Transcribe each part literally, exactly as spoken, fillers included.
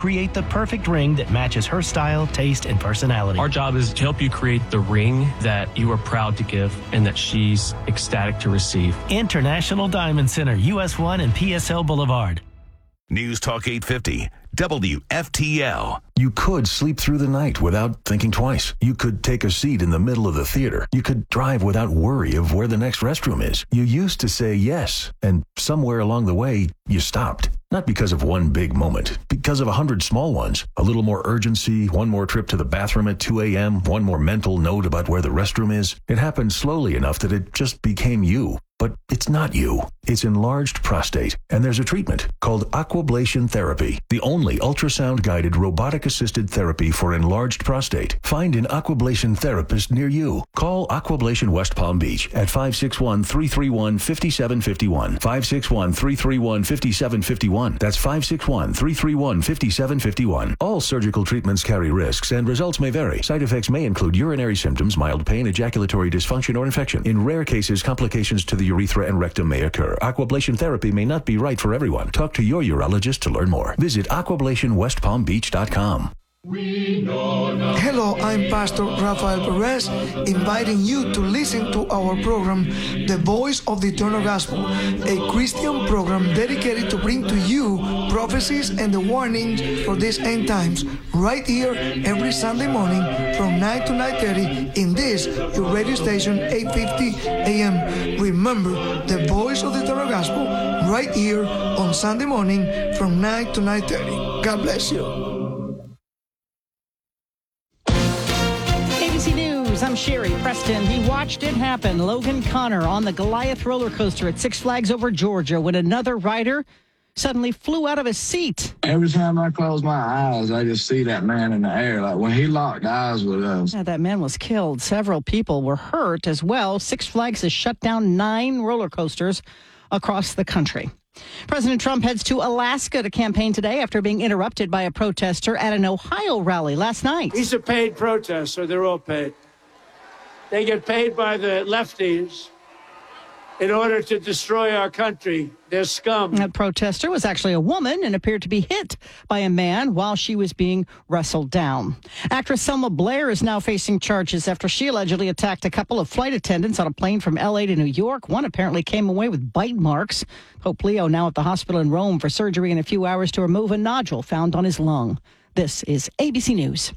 create the perfect ring that matches her style, taste, and personality. Our job is to help you create the ring that you are proud to give and that she's ecstatic to receive. International Diamond Center, U S one and P S L Boulevard. News Talk eight fifty, W F T L. You could sleep through the night without thinking twice. You could take a seat in the middle of the theater. You could drive without worry of where the next restroom is. You used to say yes, and somewhere along the way, you stopped. Not because of one big moment, because of a hundred small ones. A little more urgency, one more trip to the bathroom at two a.m., one more mental note about where the restroom is. It happened slowly enough that it just became you. But it's not you. It's enlarged prostate, and there's a treatment called Aquablation Therapy, the only ultrasound-guided robotic-assisted therapy for enlarged prostate. Find an Aquablation therapist near you. Call Aquablation West Palm Beach at five six one, three three one, five seven five one, five six one, three three one, five seven five one. That's five six one, three three one, five seven five one. All surgical treatments carry risks, and results may vary. Side effects may include urinary symptoms, mild pain, ejaculatory dysfunction, or infection. In rare cases, complications to the urethra and rectum may occur. Aquablation therapy may not be right for everyone. Talk to your urologist to learn more. Visit aquablation west palm beach dot com. Hello, I'm Pastor Rafael Perez, inviting you to listen to our program, The Voice of the Eternal Gospel, a Christian program dedicated to bring to you prophecies and the warnings for these end times, right here every Sunday morning from nine to nine thirty in this, your radio station, eight fifty a.m. Remember, The Voice of the Eternal Gospel, right here on Sunday morning from nine to nine thirty. God bless you. I'm Sherry Preston. He watched it happen. Logan Connor on the Goliath roller coaster at Six Flags Over Georgia when another rider suddenly flew out of his seat. Every time I close my eyes, I just see that man in the air. Like when he locked eyes with us. Yeah, that man was killed. Several people were hurt as well. Six Flags has shut down nine roller coasters across the country. President Trump heads to Alaska to campaign today after being interrupted by a protester at an Ohio rally last night. He's a paid protester. They're all paid. They get paid by the lefties in order to destroy our country. They're scum. That protester was actually a woman and appeared to be hit by a man while she was being wrestled down. Actress Selma Blair is now facing charges after she allegedly attacked a couple of flight attendants on a plane from L A to New York. One apparently came away with bite marks. Pope Leo now at the hospital in Rome for surgery in a few hours to remove a nodule found on his lung. This is A B C News.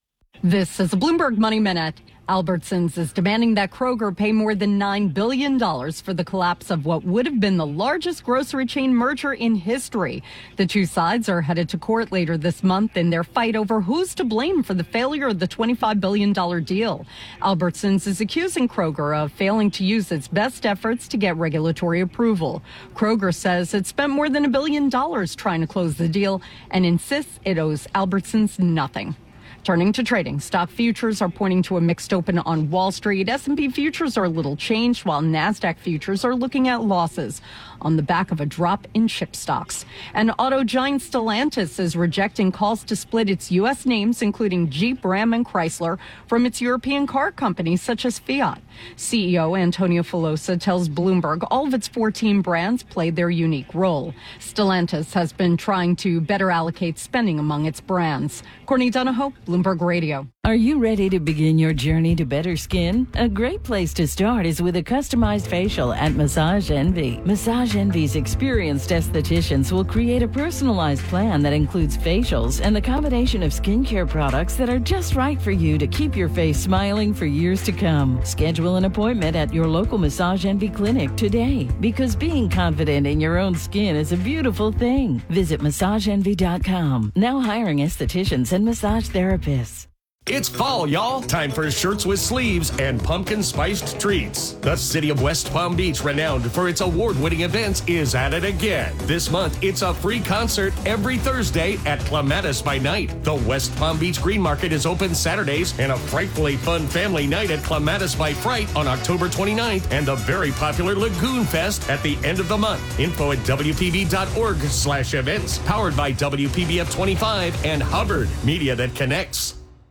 This is a Bloomberg Money Minute. Albertsons is demanding that Kroger pay more than nine billion dollars for the collapse of what would have been the largest grocery chain merger in history. The two sides are headed to court later this month in their fight over who's to blame for the failure of the twenty-five billion dollars deal. Albertsons is accusing Kroger of failing to use its best efforts to get regulatory approval. Kroger says it spent more than a billion dollars trying to close the deal and insists it owes Albertsons nothing. Turning to trading, stock futures are pointing to a mixed open on Wall Street. S and P futures are a little changed, while NASDAQ futures are looking at losses on the back of a drop in chip stocks. And auto giant Stellantis is rejecting calls to split its U S names, including Jeep, Ram, and Chrysler, from its European car companies such as Fiat. C E O Antonio Filosa tells Bloomberg all of its fourteen brands played their unique role. Stellantis has been trying to better allocate spending among its brands. Courtney Donahoe, Bloomberg Radio. Are you ready to begin your journey to better skin? A great place to start is with a customized facial at Massage Envy. Massage Envy's experienced estheticians will create a personalized plan that includes facials and the combination of skincare products that are just right for you to keep your face smiling for years to come. Schedule an appointment at your local Massage Envy clinic today, because being confident in your own skin is a beautiful thing. Visit massage envy dot com. Now hiring estheticians and massage therapists. It's fall, y'all. Time for shirts with sleeves and pumpkin-spiced treats. The city of West Palm Beach, renowned for its award-winning events, is at it again. This month, it's a free concert every Thursday at Clematis by Night. The West Palm Beach Green Market is open Saturdays, and a frightfully fun family night at Clematis by Fright on October twenty-ninth, and the very popular Lagoon Fest at the end of the month. Info at W P B dot org slash events. Powered by W P B F twenty-five and Hubbard, media that connects.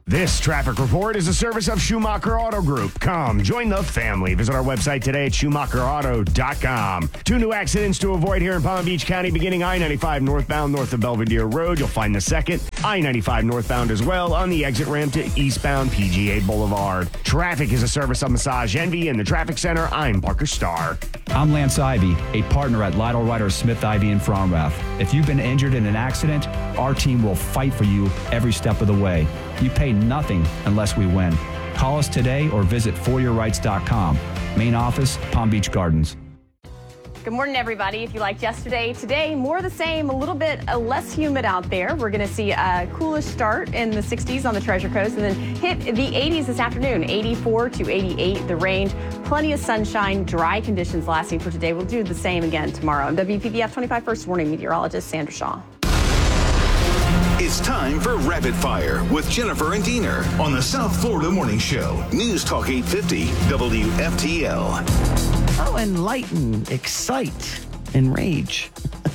This traffic report is a service of Schumacher Auto Group. Come, join the family. Visit our website today at schumacher auto dot com. Two new accidents to avoid here in Palm Beach County, beginning I ninety-five northbound north of Belvedere Road. You'll find the second I ninety-five northbound as well on the exit ramp to eastbound P G A Boulevard. Traffic is a service of Massage Envy in the Traffic Center. I'm Parker Starr. I'm Lance Ivy, a partner at Lytle Ryder Smith Ivy in Fromrath. If you've been injured in an accident, our team will fight for you every step of the way. You pay nothing unless we win. Call us today or visit for your rights dot com. Main office, Palm Beach Gardens. Good morning, everybody. If you liked yesterday, today, more of the same, a little bit uh, less humid out there. We're going to see a coolish start in the sixties on the Treasure Coast and then hit the eighties this afternoon, eighty-four to eighty-eight, the range. Plenty of sunshine, dry conditions lasting for today. We'll do the same again tomorrow. I'm W P B F twenty-five First Warning Meteorologist Sandra Shaw. It's time for Rapid Fire with Jennifer and Diener on the South Florida Morning Show. News Talk eight fifty W F T L. Oh, enlighten, excite, enrage.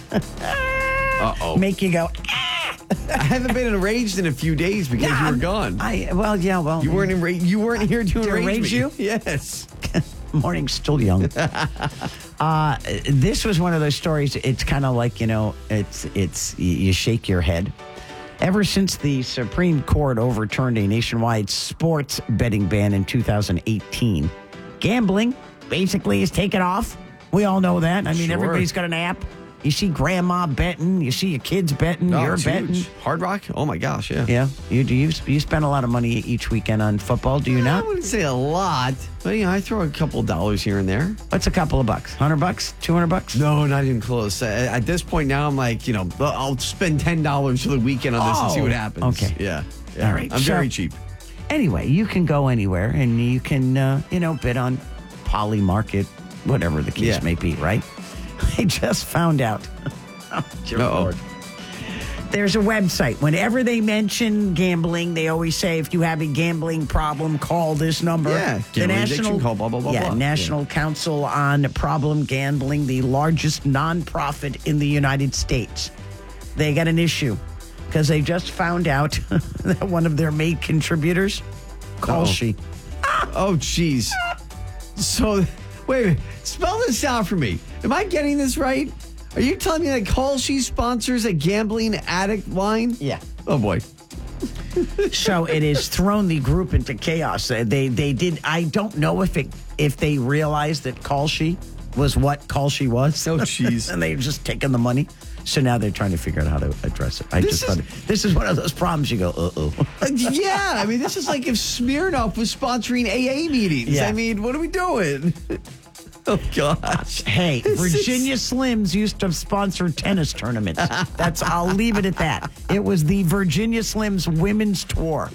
Uh-oh. Make you go, ah! I haven't been enraged in a few days because Yeah, you were I'm- gone. I well, yeah, well, You weren't enra- You weren't here to To enrage, enrage me. you? Yes. Morning's still young. uh, this was one of those stories. It's kind of like, you know, it's it's you you shake your head. Ever since the Supreme Court overturned a nationwide sports betting ban in two thousand eighteen, gambling basically is taken off. We all know that. I mean, Sure. everybody's got an app. You see grandma betting. You see your kids betting. Oh, you're it's betting. huge. Hard Rock? Oh, my gosh, yeah. Yeah. You do you, you spend a lot of money each weekend on football, do you I not? wouldn't say a lot, but, you know, I throw a couple of dollars here and there. What's a couple of bucks? Hundred bucks? Two hundred bucks? No, not even close. Uh, At this point now, I'm like, you know, I'll spend ten dollars for the weekend on this and see what Oh, happens. okay. Yeah. yeah. All right. I'm So- very cheap. Anyway, you can go anywhere and you can, uh, you know, bid on Poly Market, whatever the case Yeah. may be, right? I just found out. Oh, dear Uh-oh. Lord. There's a website. Whenever they mention gambling, they always say, if you have a gambling problem, call this number. Yeah, gambling addiction, call blah, blah, blah, yeah, blah. National Yeah. Council on Problem Gambling, the largest nonprofit in the United States. They got an issue because they just found out that one of their main contributors, Kalshi. Oh, jeez. So, wait a minute. Spell this out for me. Am I getting this right? Are you telling me that Kalshi sponsors a gambling addict line? Yeah. Oh, boy. So it has thrown the group into chaos. Uh, They they did. I don't know if it if they realized that Kalshi was what Kalshi was. Oh, jeez. And they've just taken the money. So now they're trying to figure out how to address it. I This just is- thought it- this is one of those problems you go, uh oh. Uh, yeah, I mean, this is like if Smirnoff was sponsoring A A meetings. Yeah. I mean, what are we doing? Oh, gosh. Hey, This is- Virginia Slims used to sponsor tennis tournaments. That's I'll leave it at that. It was the Virginia Slims Women's Tour.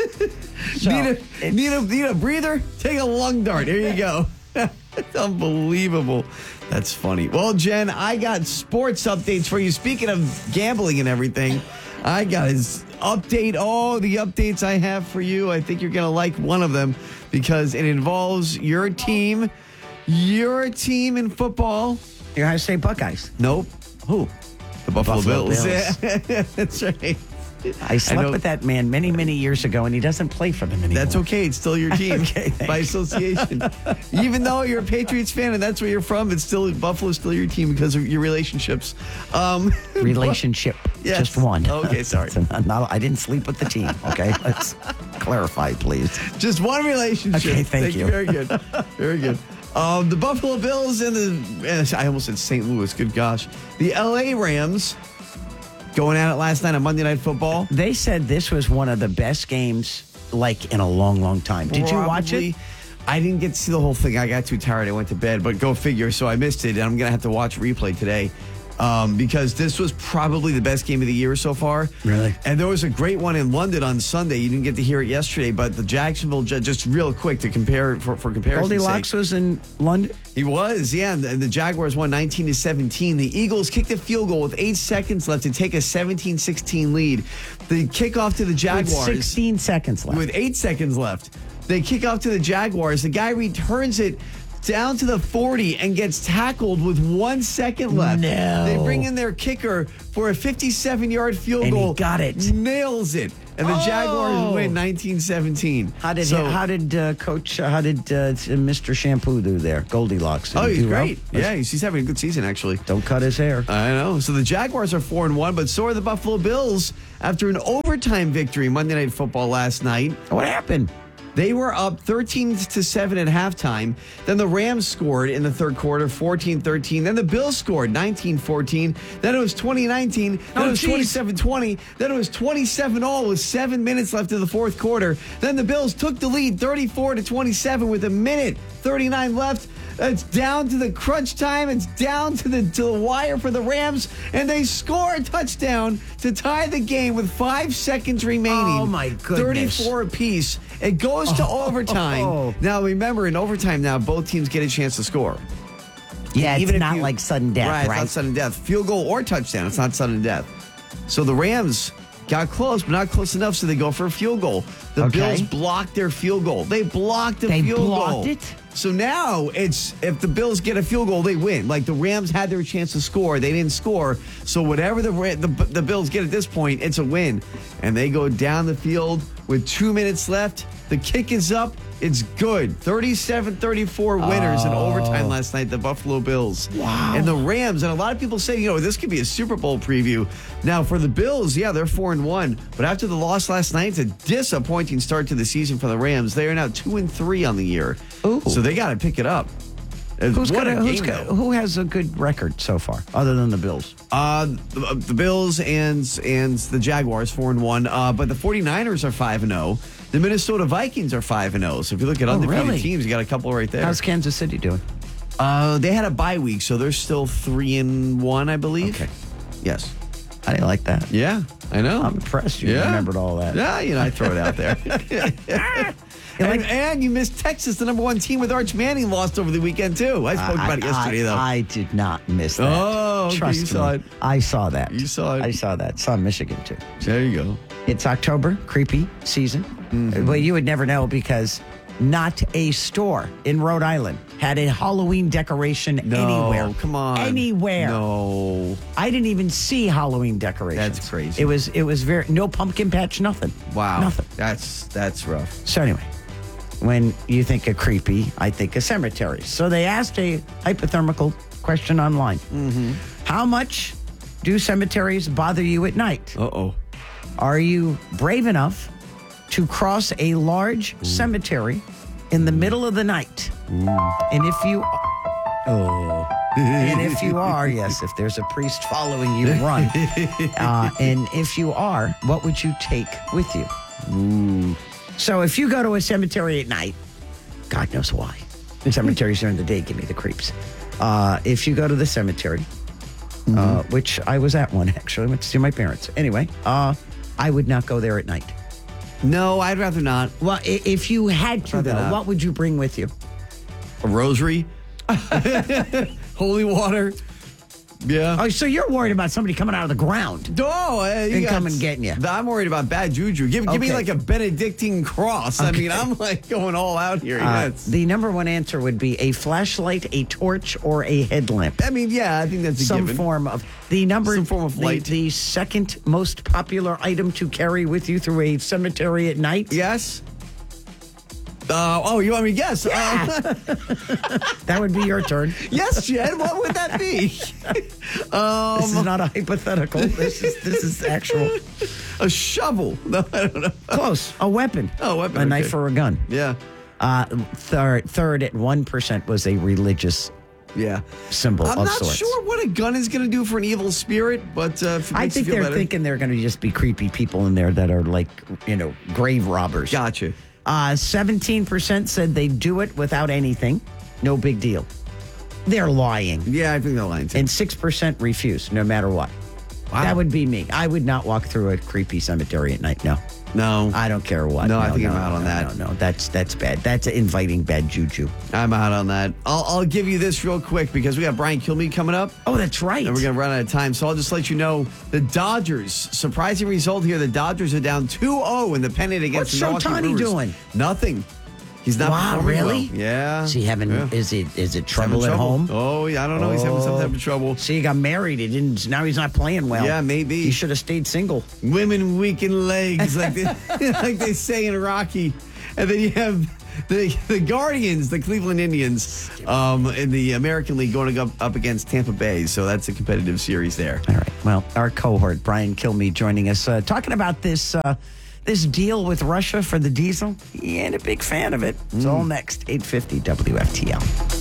So, need, a, it's- need, a, need a breather? Take a lung dart. Here you go. It's unbelievable. That's funny. Well, Jen, I got sports updates for you. Speaking of gambling and everything, I got his update. All the updates I have for you. I think you're going to like one of them because it involves your team. Your team in football. Your Ohio State Buckeyes. Nope. Who? The Buffalo, Buffalo Bills. Bills. Yeah, that's right. I slept know. with that man many, many years ago, and he doesn't play for them anymore. That's okay. It's still your team Okay, thanks. by association. Even though you're a Patriots fan and that's where you're from, it's still Buffalo's still your team because of your relationships. Um, Relationship, Yes. just one. Okay, sorry. It's a- not- I didn't sleep with the team. Okay, let's clarify, please. Just one relationship. Okay, thank you. Very good. Very good. Um, the Buffalo Bills and the, eh, I almost said Saint Louis. Good gosh. The L A Rams going at it last night on Monday Night Football. They said this was one of the best games, like in a long, long time. Did you watch Probably- it? I didn't get to see the whole thing. I got too tired. I went to bed, but go figure. So I missed it, and I'm going to have to watch replay today um, because this was probably the best game of the year so far. Really? And there was a great one in London on Sunday. You didn't get to hear it yesterday, but the Jacksonville, J- just real quick to compare for, for comparison. Goldilocks was in London. He was, yeah. And the, and the Jaguars won nineteen to seventeen. The Eagles kicked a field goal with eight seconds left to take a seventeen sixteen lead. The kickoff to the With Jaguars. sixteen seconds left. With eight seconds left. They kick off to the Jaguars. The guy returns it down to the forty and gets tackled with one second left. No. They bring in their kicker for a fifty-seven-yard field And he goal. got it. Nails it. And the Oh. Jaguars win nineteen seventeen. How did So- how did uh, Coach? Uh, how did uh, Mister Shampoo do there? Goldilocks. Did Oh, he he's do well? great. Yeah, he's, he's having a good season, actually. Don't cut his hair. I know. So the Jaguars are four and one, but so are the Buffalo Bills after an overtime victory Monday Night Football last night. What happened? They were up thirteen to seven at halftime. Then the Rams scored in the third quarter, fourteen thirteen. Then the Bills scored, nineteen fourteen. Then it was twenty nineteen. Then Oh, it was geez. twenty-seven twenty. Then it was twenty-seven all with seven minutes left in the fourth quarter. Then the Bills took the lead, thirty-four to twenty-seven, with a minute thirty-nine left. It's down to the crunch time. It's down to the to the wire for the Rams, and they score a touchdown to tie the game with five seconds remaining. Oh, my goodness. thirty-four apiece. It goes to Oh. overtime. Now remember, in overtime, now both teams get a chance to score. Yeah, Even it's if not you- like sudden death, right? right? It's not sudden death. Field goal or touchdown. It's not sudden death. So the Rams got close, but not close enough, so they go for a field goal. The Okay. Bills blocked their field goal. They blocked a They field blocked goal. it? So now it's if the Bills get a field goal, they win. Like the Rams had their chance to score, they didn't score. So whatever the Ra- the, the Bills get at this point, it's a win. And they go down the field with two minutes left. The kick is up. It's good. thirty-seven thirty-four winners in Oh. overtime last night, the Buffalo Bills. Wow. And the Rams, and a lot of people say, you know, this could be a Super Bowl preview. Now, for the Bills, yeah, they're four and one. But after the loss last night, it's a disappointing start to the season for the Rams. They are now two and three on the year. Ooh. So they got to pick it up. Uh, Who's what got a a, who's game, got, though. who has a good record so far, other than the Bills? Uh, the, the Bills and and the Jaguars four and one. Uh, but the 49ers are five and zero. The Minnesota Vikings are five and zero. So if you look at Oh, undefeated really? teams, you got a couple right there. How's Kansas City doing? Uh, they had a bye week, so they're still three and one, I believe. Okay. Yes. I didn't like that. Yeah, I know. I'm impressed you Yeah. remembered all that. Yeah, you know, I throw it out there. and, and you missed Texas, the number one team with Arch Manning, lost over the weekend too. I spoke about it yesterday, I, though. I did not miss that. Oh, okay, Trust you me. saw it. I saw that. You saw it. I saw that. Saw Michigan too. There you go. It's October, creepy season. Mm-hmm. Well, you would never know because not a store in Rhode Island had a Halloween decoration No, anywhere. come on. Anywhere. No. I didn't even see Halloween decorations. That's crazy. It was it was very no pumpkin patch, nothing. Wow. Nothing. That's that's rough. So anyway, when you think of creepy, I think of cemeteries. So they asked a hypothetical question online. Mm-hmm. How much do cemeteries bother you at night? Uh-oh. Are you brave enough to cross a large cemetery in the middle of the night? And if you oh, and if you are, yes, if there's a priest following you, run. Uh, and if you are, what would you take with you? Ooh. So if you go to a cemetery at night, God knows why. Cemeteries during the day give me the creeps. Uh, if you go to the cemetery, Mm-hmm. uh, which I was at one actually, I went to see my parents. Anyway, uh, I would not go there at night. No, I'd rather not. Well, i- if you had to, Rather though, not. what would you bring with you? A rosary. Holy water. Yeah. Oh, so you're worried about somebody coming out of the ground? No, uh, you And got- coming getting you. I'm worried about bad juju. Give, give me Okay. like a Benedictine cross. I mean, I'm like going all out here. Uh, Yes. the number one answer would be a flashlight, a torch, or a headlamp. I mean, yeah, I think that's a Some given. form of the number. Some form of the- light. The, second most popular item to carry with you through a cemetery at night. Yes. Uh, oh, you want me to guess? Yeah. Uh, That would be your turn. yes, Jen. What would that be? um, This is not a hypothetical. This is this is actual. a shovel. No, I don't know. Close. A weapon. Oh, a weapon, A okay. knife or a gun. Yeah. Uh, third, third at one percent was a religious Yeah. symbol I'm of not sorts. sure what a gun is going to do for an evil spirit, but uh, if it I makes think you feel they're better. thinking they're going to just be creepy people in there that are like, you know, grave robbers. Gotcha. Uh, seventeen percent said they do it without anything. No big deal. They're lying. Yeah, I think they're lying too. And six percent refuse, no matter what. Wow. That would be me. I would not walk through a creepy cemetery at night. No. No. I don't care what. No, I think I'm no, out on no, that. No, no, that's that's bad. That's inviting bad juju. I'm out on that. I'll, I'll give you this real quick because we got Brian Kilmeade coming up. Oh, that's right. And we're going to run out of time. So I'll just let you know the Dodgers, surprising result here. The Dodgers are down two oh in the pennant against What's the Milwaukee Ohtani Brewers. doing? Nothing. He's not Wow, performing really? well. Yeah. Is he having? Yeah. Is it? Is it He's trouble having at home? Oh, yeah, I don't know. He's having some type of trouble. See, he got married. He didn't. Now he's not playing well. Yeah, maybe. He should have stayed single. Women weaken legs, like they, like they say in Rocky. And then you have the the Guardians, the Cleveland Indians, um, in the American League going up, up against Tampa Bay. So that's a competitive series there. All right. Well, our cohort, Brian Kilmeade, joining us, uh, talking about this uh, this deal with Russia for the diesel. He ain't a big fan of it. It's all next, eight fifty W F T L.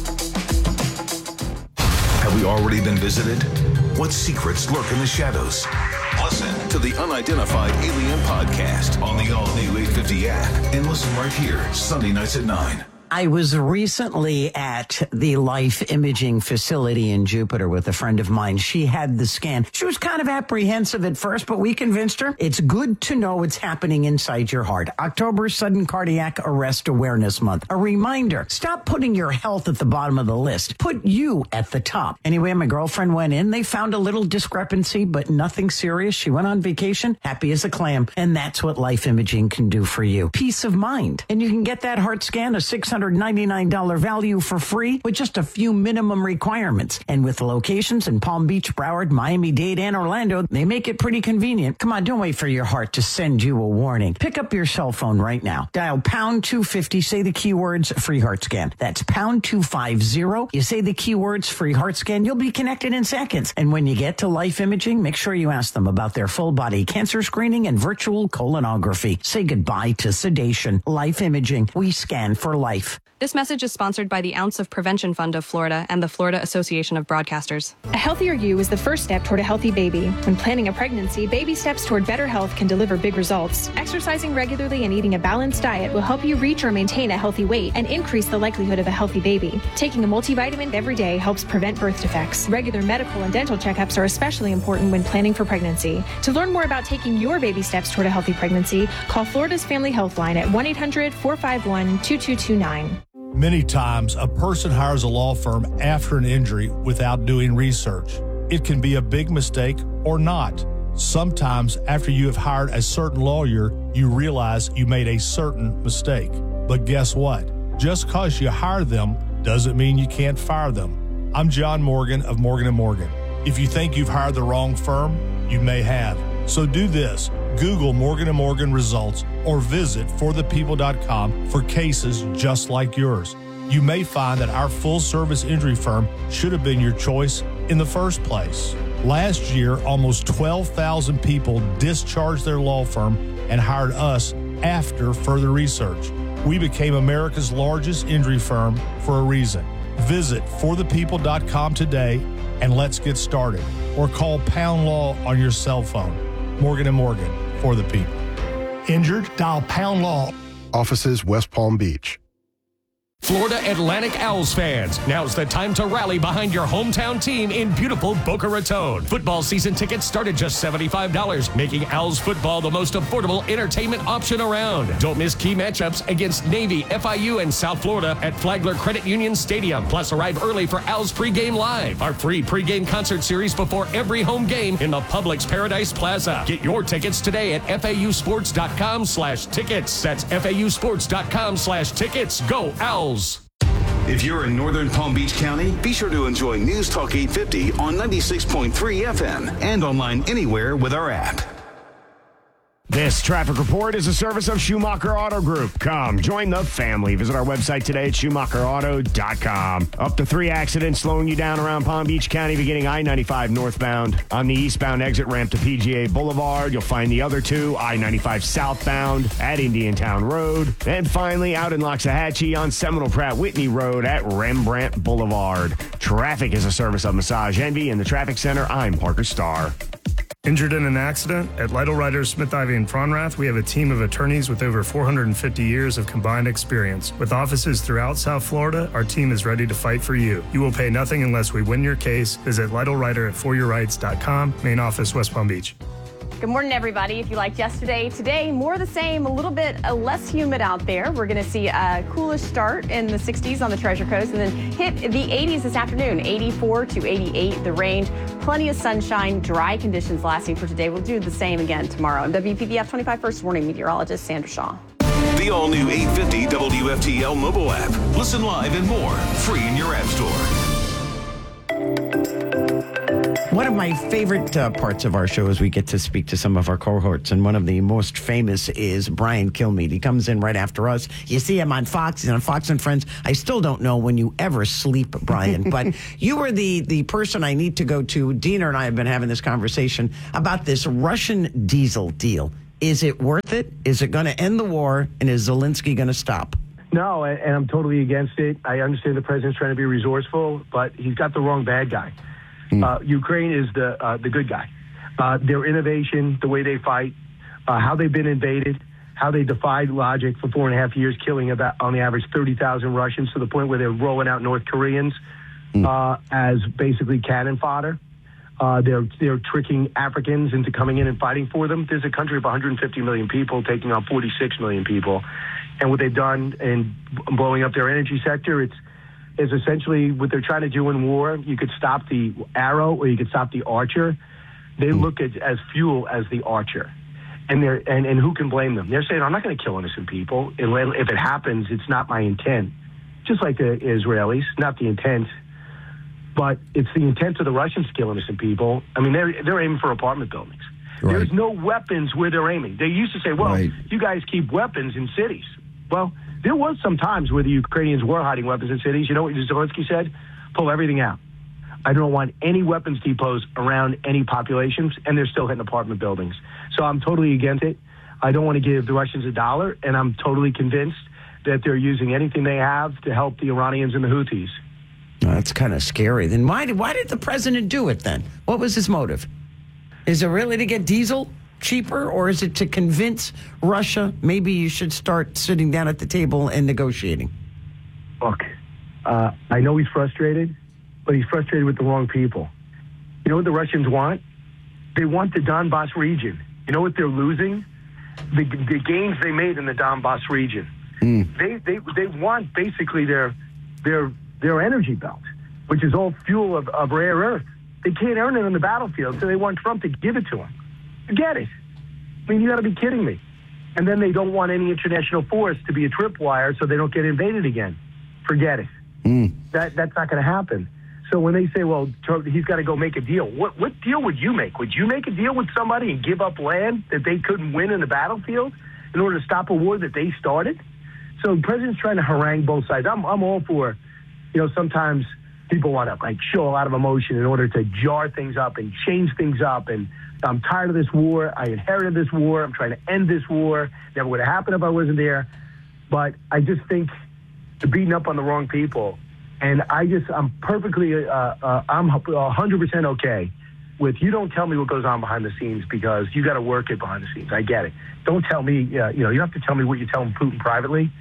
Have we already been visited? What secrets lurk in the shadows? Listen to the Unidentified Alien Podcast on the all-new eight fifty app and listen right here, Sunday nights at nine. I was recently at the Life Imaging facility in Jupiter with a friend of mine. She had the scan. She was kind of apprehensive at first, but we convinced her it's good to know what's happening inside your heart. October, Sudden Cardiac Arrest Awareness Month. A reminder, stop putting your health at the bottom of the list. Put you at the top. Anyway, my girlfriend went in. They found a little discrepancy, but nothing serious. She went on vacation, happy as a clam. And that's what Life Imaging can do for you. Peace of mind. And you can get that heart scan, a six hundred ninety-nine dollars value for free with just a few minimum requirements. And with locations in Palm Beach, Broward, Miami-Dade, and Orlando, they make it pretty convenient. Come on, don't wait for your heart to send you a warning. Pick up your cell phone right now. Dial pound two fifty, say the keywords free heart scan. That's pound two fifty. You say the keywords free heart scan, you'll be connected in seconds. And when you get to Life Imaging, make sure you ask them about their full body cancer screening and virtual colonography. Say goodbye to sedation. Life Imaging. We scan for life. This message is sponsored by the Ounce of Prevention Fund of Florida and the Florida Association of Broadcasters. A healthier you is the first step toward a healthy baby. When planning a pregnancy, baby steps toward better health can deliver big results. Exercising regularly and eating a balanced diet will help you reach or maintain a healthy weight and increase the likelihood of a healthy baby. Taking a multivitamin every day helps prevent birth defects. Regular medical and dental checkups are especially important when planning for pregnancy. To learn more about taking your baby steps toward a healthy pregnancy, call Florida's Family Health Line at one eight hundred, four five one, two two two nine. Many times, a person hires a law firm after an injury without doing research. It can be a big mistake or not. Sometimes, after you have hired a certain lawyer, you realize you made a certain mistake. But guess what? Just because you hire them doesn't mean you can't fire them. I'm John Morgan of Morgan and Morgan. If you think you've hired the wrong firm, you may have. So do this. Google Morgan and Morgan results or visit for the people dot com for cases just like yours. You may find that our full-service injury firm should have been your choice in the first place. Last year, almost twelve thousand people discharged their law firm and hired us after further research. We became America's largest injury firm for a reason. Visit for the people dot com today and let's get started. Or call Pound Law on your cell phone. Morgan and Morgan, for the people. Injured? Dial Pound Law. Offices West Palm Beach. Florida Atlantic Owls fans, now's the time to rally behind your hometown team in beautiful Boca Raton. Football season tickets start at just seventy-five dollars, making Owls football the most affordable entertainment option around. Don't miss key matchups against Navy, F I U, and South Florida at Flagler Credit Union Stadium. Plus, arrive early for Owls Pregame Live, our free pregame concert series before every home game in the Publix Paradise Plaza. Get your tickets today at F A U sports dot com slash tickets. That's F A U sports dot com slash tickets. Go Owls! If you're in northern Palm Beach County, be sure to enjoy News Talk eight fifty on ninety-six point three F M and online anywhere with our app. This traffic report is a service of Schumacher Auto Group. Come, join the family. Visit our website today at schumacher auto dot com. Up to three accidents slowing you down around Palm Beach County, beginning I ninety-five northbound. On the eastbound exit ramp to P G A Boulevard, you'll find the other two, I ninety-five southbound at Indiantown Road. And finally, out in Loxahatchee on Seminole Pratt Whitney Road at Rembrandt Boulevard. Traffic is a service of Massage Envy. In the Traffic Center, I'm Parker Starr. Injured in an accident? At Lytle Writers, Smith, Ivy, and Fronrath, we have a team of attorneys with over four hundred fifty years of combined experience. With offices throughout South Florida, our team is ready to fight for you. You will pay nothing unless we win your case. Visit Lytle Writer at for your rights dot com, main office, West Palm Beach. Good morning, everybody. If you liked yesterday, today, more of the same, a little bit uh, less humid out there. We're going to see a coolish start in the sixties on the Treasure Coast and then hit the eighties this afternoon, eighty-four to eighty-eight, the range. Plenty of sunshine, dry conditions lasting for today. We'll do the same again tomorrow. I'm W P B F twenty-five First Warning Meteorologist Sandra Shaw. The all-new eight fifty W F T L mobile app. Listen live and more, free in your app store. One of my favorite uh, parts of our show is we get to speak to some of our cohorts, and one of the most famous is Brian Kilmeade. He comes in right after us. You see him on Fox. He's on Fox and Friends. I still don't know when you ever sleep, Brian, but you are the, the person I need to go to. Dina and I have been having this conversation about this Russian diesel deal. Is it worth it? Is it going to end the war, and is Zelensky going to stop? No, and and I'm totally against it. I understand the president's trying to be resourceful, but he's got the wrong bad guy. Uh, Ukraine is the uh, the good guy. Uh, their innovation, the way they fight, uh, how they've been invaded, how they defied logic for four and a half years, killing about on the average thirty thousand Russians to the point where they're rolling out North Koreans uh, as basically cannon fodder. Uh, they're they're tricking Africans into coming in and fighting for them. There's a country of one hundred fifty million people taking on forty-six million people, and what they've done in blowing up their energy sector, it's is essentially what they're trying to do in war. You could stop the arrow or you could stop the archer. They look at as fuel as the archer. And they're and, and who can blame them? They're saying, I'm not going to kill innocent people. If it happens, it's not my intent. Just like the Israelis, not the intent. But it's the intent of the Russians to kill innocent people. I mean, they're, they're aiming for apartment buildings. Right. There's no weapons where they're aiming. They used to say, well, right. you guys keep weapons in cities. Well, there was some times where the Ukrainians were hiding weapons in cities. You know what Zelensky said? Pull everything out. I don't want any weapons depots around any populations, and they're still hitting apartment buildings. So I'm totally against it. I don't want to give the Russians a dollar, and I'm totally convinced that they're using anything they have to help the Iranians and the Houthis. Oh, that's kind of scary. Then why did, why did the president do it then? What was his motive? Is it really to get diesel cheaper, or is it to convince Russia maybe you should start sitting down at the table and negotiating? Look, uh, I know he's frustrated, but he's frustrated with the wrong people. You know what the Russians want? They want the Donbass region. You know what they're losing? The, the gains they made in the Donbass region. Mm. They, they they want basically their their their energy belt, which is all fuel of, of rare earth. They can't earn it on the battlefield, so they want Trump to give it to them. Forget it. I mean, you got to be kidding me. And then they don't want any international force to be a tripwire so they don't get invaded again. Forget it. Mm. That That's not going to happen. So when they say, well, he's got to go make a deal, what what deal would you make? Would you make a deal with somebody and give up land that they couldn't win in the battlefield in order to stop a war that they started? So the president's trying to harangue both sides. I'm, I'm all for, you know, sometimes people want to like show a lot of emotion in order to jar things up and change things up. And I'm tired of this war. I inherited this war. I'm trying to end this war. Never would have happened if I wasn't there. But I just think they're beating up on the wrong people. And I just, I'm perfectly, uh, uh, I'm one hundred percent okay with you don't tell me what goes on behind the scenes because you got to work it behind the scenes. I get it. Don't tell me, uh, you know, you have to tell me what you tell Putin privately.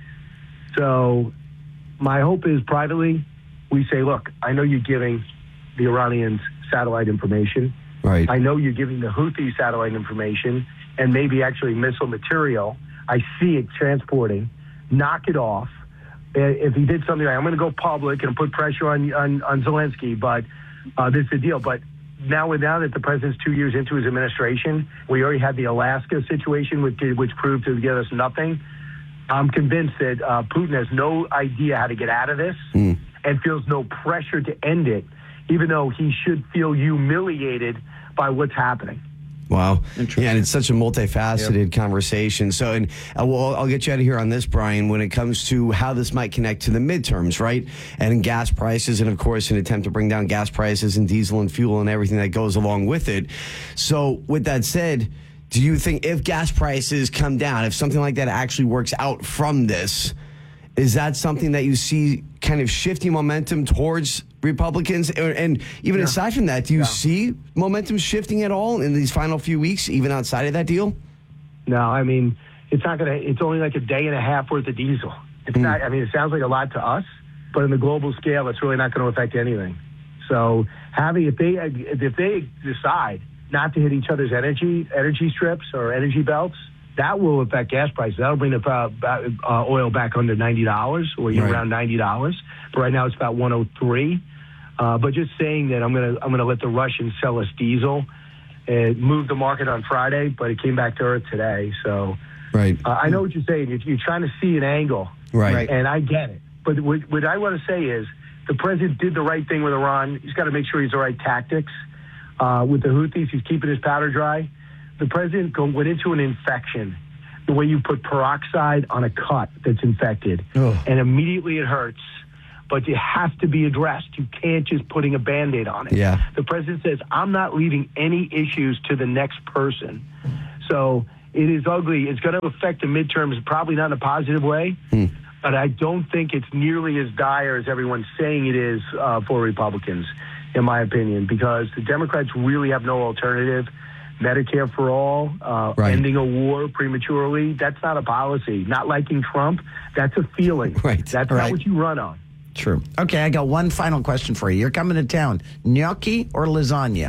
So my hope is privately, we say, look, I know you're giving the Iranians satellite information. Right. I know you're giving the Houthi satellite information and maybe actually missile material. I see it transporting. Knock it off. If he did something, like, I'm going to go public and put pressure on on, on Zelensky, but uh, this is the deal. But now, now that the president's two years into his administration, we already had the Alaska situation, which, which proved to get us nothing. I'm convinced that uh, Putin has no idea how to get out of this mm. and feels no pressure to end it, even though he should feel humiliated by what's happening. Wow. Yeah, and it's such a multifaceted yep. conversation. So, and uh, well, I'll get you out of here on this, Brian, when it comes to how this might connect to the midterms, right? And gas prices, and of course, an attempt to bring down gas prices and diesel and fuel and everything that goes along with it. So, with that said, do you think if gas prices come down, if something like that actually works out from this, is that something that you see kind of shifting momentum towards Republicans? And even yeah. aside from that, do you yeah. see momentum shifting at all in these final few weeks, even outside of that deal? No, I mean, it's not going to, it's only like a day and a half worth of diesel. It's mm. not, I mean, it sounds like a lot to us, but in the global scale, it's really not going to affect anything. So having, if they, if they decide not to hit each other's energy, energy strips or energy belts, that will affect gas prices. That'll bring the uh, uh, oil back under ninety dollars or right. around ninety dollars. But right now it's about one oh three. Uh, but just saying that I'm gonna I'm gonna let the Russians sell us diesel, It moved the market on Friday, but it came back to earth today. So right. uh, I know what you're saying. You're, you're trying to see an angle, right? And I get it. But what, what I want to say is the president did the right thing with Iran. He's got to make sure he's the right tactics. Uh, with the Houthis, he's keeping his powder dry. The president go, went into an infection the way you put peroxide on a cut that's infected, Ugh. and immediately it hurts. But it has to be addressed. You can't just putting a Band-Aid on it. Yeah. The president says, I'm not leaving any issues to the next person. So it is ugly. It's going to affect the midterms, probably not in a positive way, hmm. but I don't think it's nearly as dire as everyone's saying it is uh, for Republicans, in my opinion, because the Democrats really have no alternative. Medicare for all, uh, right. ending a war prematurely, that's not a policy. Not liking Trump, that's a feeling. Right. That's Right. not what you run on. True. Okay, I got one final question for you. You're coming to town. Gnocchi or lasagna?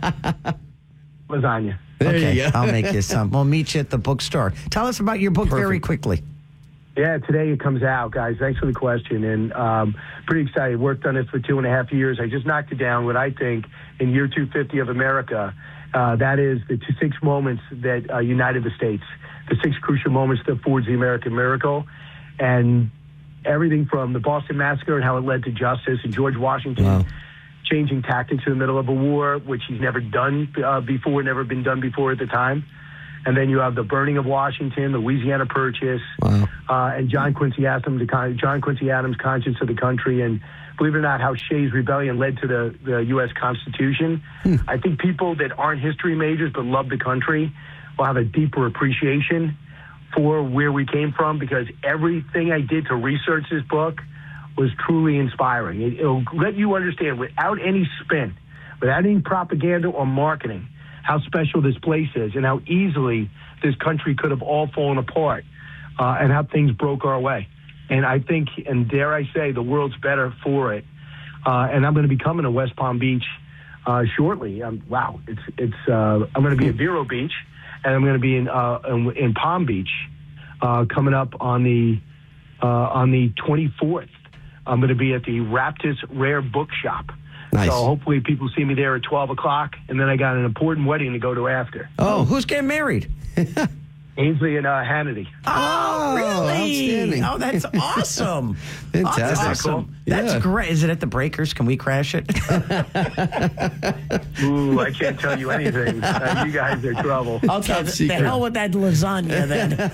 Lasagna. There okay, you go. I'll make you some. We'll meet you at the bookstore. Tell us about your book Perfect. very quickly. Yeah, today it comes out, guys. Thanks for the question. And um, pretty excited. Worked on it for two and a half years. I just knocked it down what I think in year two fifty of America. Uh, that is the two, six moments that uh, united the states, the six crucial moments that forged the American miracle. And everything from the Boston Massacre and how it led to justice, and George Washington Wow. changing tactics in the middle of a war, which he's never done uh, before, never been done before at the time. And then you have the burning of Washington, the Louisiana Purchase, Wow. uh, and John Quincy Adams, the con- John Quincy Adams' conscience of the country, and believe it or not, how Shays' Rebellion led to the, the U S Constitution. Hmm. I think people that aren't history majors but love the country will have a deeper appreciation for where we came from, because everything I did to research this book was truly inspiring. It, it'll let you understand without any spin, without any propaganda or marketing, how special this place is and how easily this country could have all fallen apart, uh, and how things broke our way. And I think, and dare I say, the world's better for it. Uh, and I'm going to be coming to West Palm Beach uh, shortly. Um, wow, it's it's. Uh, I'm going to be at Vero Beach, and I'm going to be in uh, in, in Palm Beach uh, coming up on the uh, on the twenty-fourth. I'm going to be at the Raptus Rare Bookshop. Nice. So hopefully people see me there at twelve o'clock, and then I got an important wedding to go to after. Oh, who's getting married? Ainsley and uh, Hannity. Oh, really? outstanding. Oh, that's awesome. Fantastic. Oh, that's awesome. Cool. That's Yeah. great. Is it at the Breakers? Can we crash it? Ooh, I can't tell you anything. Uh, you guys are trouble. Okay, the, the hell with that lasagna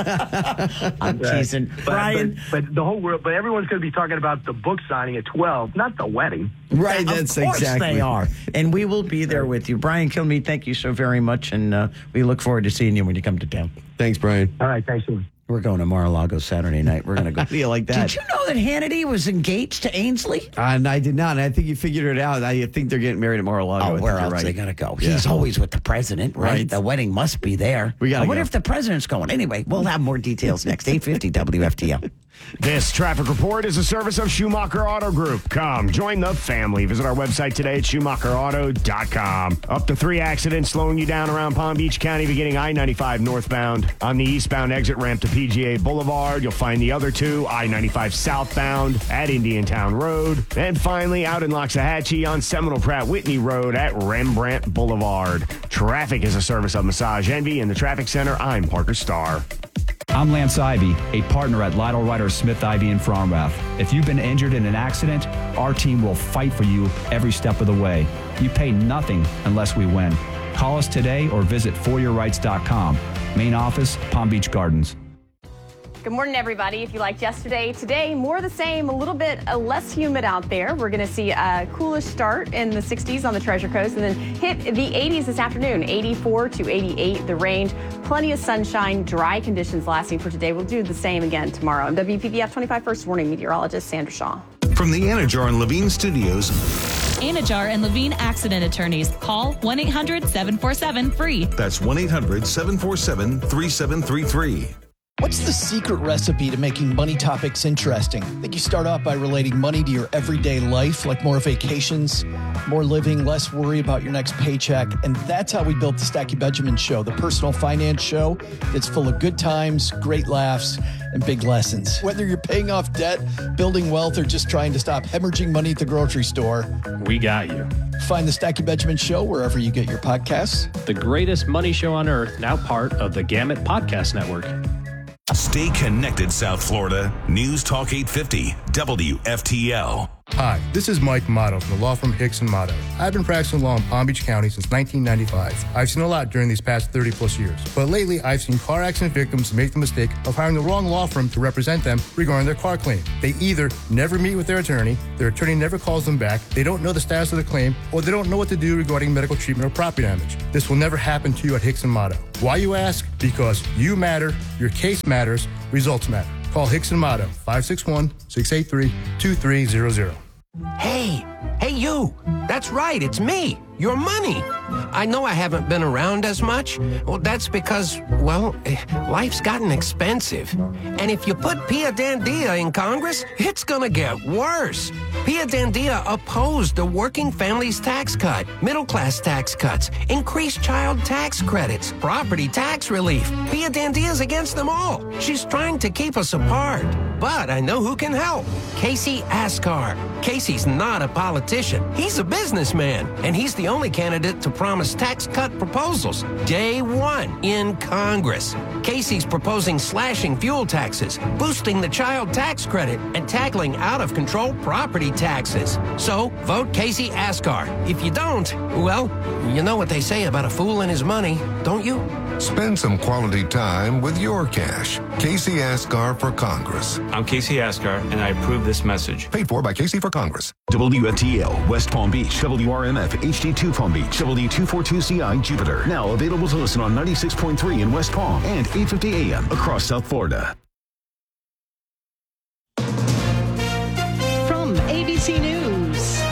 then. I'm Right. teasing. But, Brian. but, but the whole world, but everyone's going to be talking about the book signing at twelve, not the wedding. Right, Of that's course exactly. they are. And we will be there with you. Brian Kilmeade, thank you so very much. And uh, we look forward to seeing you when you come to town. Thanks, Brian. All right, thanks so much. We're going to Mar-a-Lago Saturday night. We're going to go. How do you like that? Did you know that Hannity was engaged to Ainsley? And I did not. And I think you figured it out. I think they're getting married at Mar-a-Lago. I Oh, think where you're else right. are they going to go? Yeah. He's always with the president, right? Right. The wedding must be there. We gotta I wonder go. if the president's going. Anyway, we'll have more details next. eight fifty W F T L. This traffic report is a service of Schumacher Auto Group. Come, join the family. Visit our website today at schumacher auto dot com. Up to three accidents slowing you down around Palm Beach County, beginning I ninety-five northbound. On the eastbound exit ramp to P G A Boulevard, you'll find the other two, I ninety-five southbound at Indiantown Road. And finally, out in Loxahatchee on Seminole Pratt Whitney Road at Rembrandt Boulevard. Traffic is a service of Massage Envy. In the Traffic Center, I'm Parker Starr. I'm Lance Ivy, a partner at Lytle Ryder Smith Ivy in Fromrath. If you've been injured in an accident, our team will fight for you every step of the way. You pay nothing unless we win. Call us today or visit for your rights dot com. Main office, Palm Beach Gardens. Good morning, everybody. If you liked yesterday, today, more of the same, a little bit uh, less humid out there. We're going to see a coolish start in the sixties on the Treasure Coast and then hit the eighties this afternoon, eighty-four to eighty-eight, the range. Plenty of sunshine, dry conditions lasting for today. We'll do the same again tomorrow. I'm W P B F twenty-five First Warning Meteorologist Sandra Shaw. From the Anajar and Levine Studios, Anajar and Levine Accident Attorneys. Call one eight hundred seven four seven free. that's one eight hundred seven four seven three seven three three. What's the secret recipe to making money topics interesting? I think you start off by relating money to your everyday life, like more vacations, more living, less worry about your next paycheck. And that's how we built the Stacky Benjamin Show, the personal finance show that's full of good times, great laughs, and big lessons. Whether you're paying off debt, building wealth, or just trying to stop hemorrhaging money at the grocery store, we got you. Find the Stacking Benjamin Show wherever you get your podcasts. The greatest money show on earth, now part of the Gamut Podcast Network. Stay connected, South Florida. News Talk eight fifty, W F T L. Hi, this is Mike Motto from the law firm Hicks and Motto. I've been practicing law in Palm Beach County since nineteen ninety-five. I've seen a lot during these past thirty plus years. But lately, I've seen car accident victims make the mistake of hiring the wrong law firm to represent them regarding their car claim. They either never meet with their attorney, their attorney never calls them back, they don't know the status of the claim, or they don't know what to do regarding medical treatment or property damage. This will never happen to you at Hicks and Motto. Why, you ask? Because you matter, your case matters, results matter. Call Hicks and Motto, five six one, six eight three, two three zero zero. Hey, hey you. That's right, it's me, your money. I know I haven't been around as much. Well, that's because, well, life's gotten expensive. And if you put Pia Dandia in Congress, it's gonna get worse. Pia Dandia opposed the working families tax cut, middle class tax cuts, increased child tax credits, property tax relief. Pia Dandia's against them all. She's trying to keep us apart. But I know who can help. Casey Askar. Casey's not a politician. He's a businessman. And he's the only candidate to promise tax cut proposals day one in Congress. Casey's proposing slashing fuel taxes, boosting the child tax credit, and tackling out-of-control property taxes. So, vote Casey Askar. If you don't, well, you know what they say about a fool and his money, don't you? Spend some quality time with your cash. Casey Askar for Congress. I'm Casey Askar, and I approve this message. Paid for by Casey for Congress. W F T L, West Palm Beach, W R M F, H D two Palm Beach, W two forty-two C I, Jupiter. Now available to listen on ninety-six point three in West Palm and eight fifty A M across South Florida. From A B C News,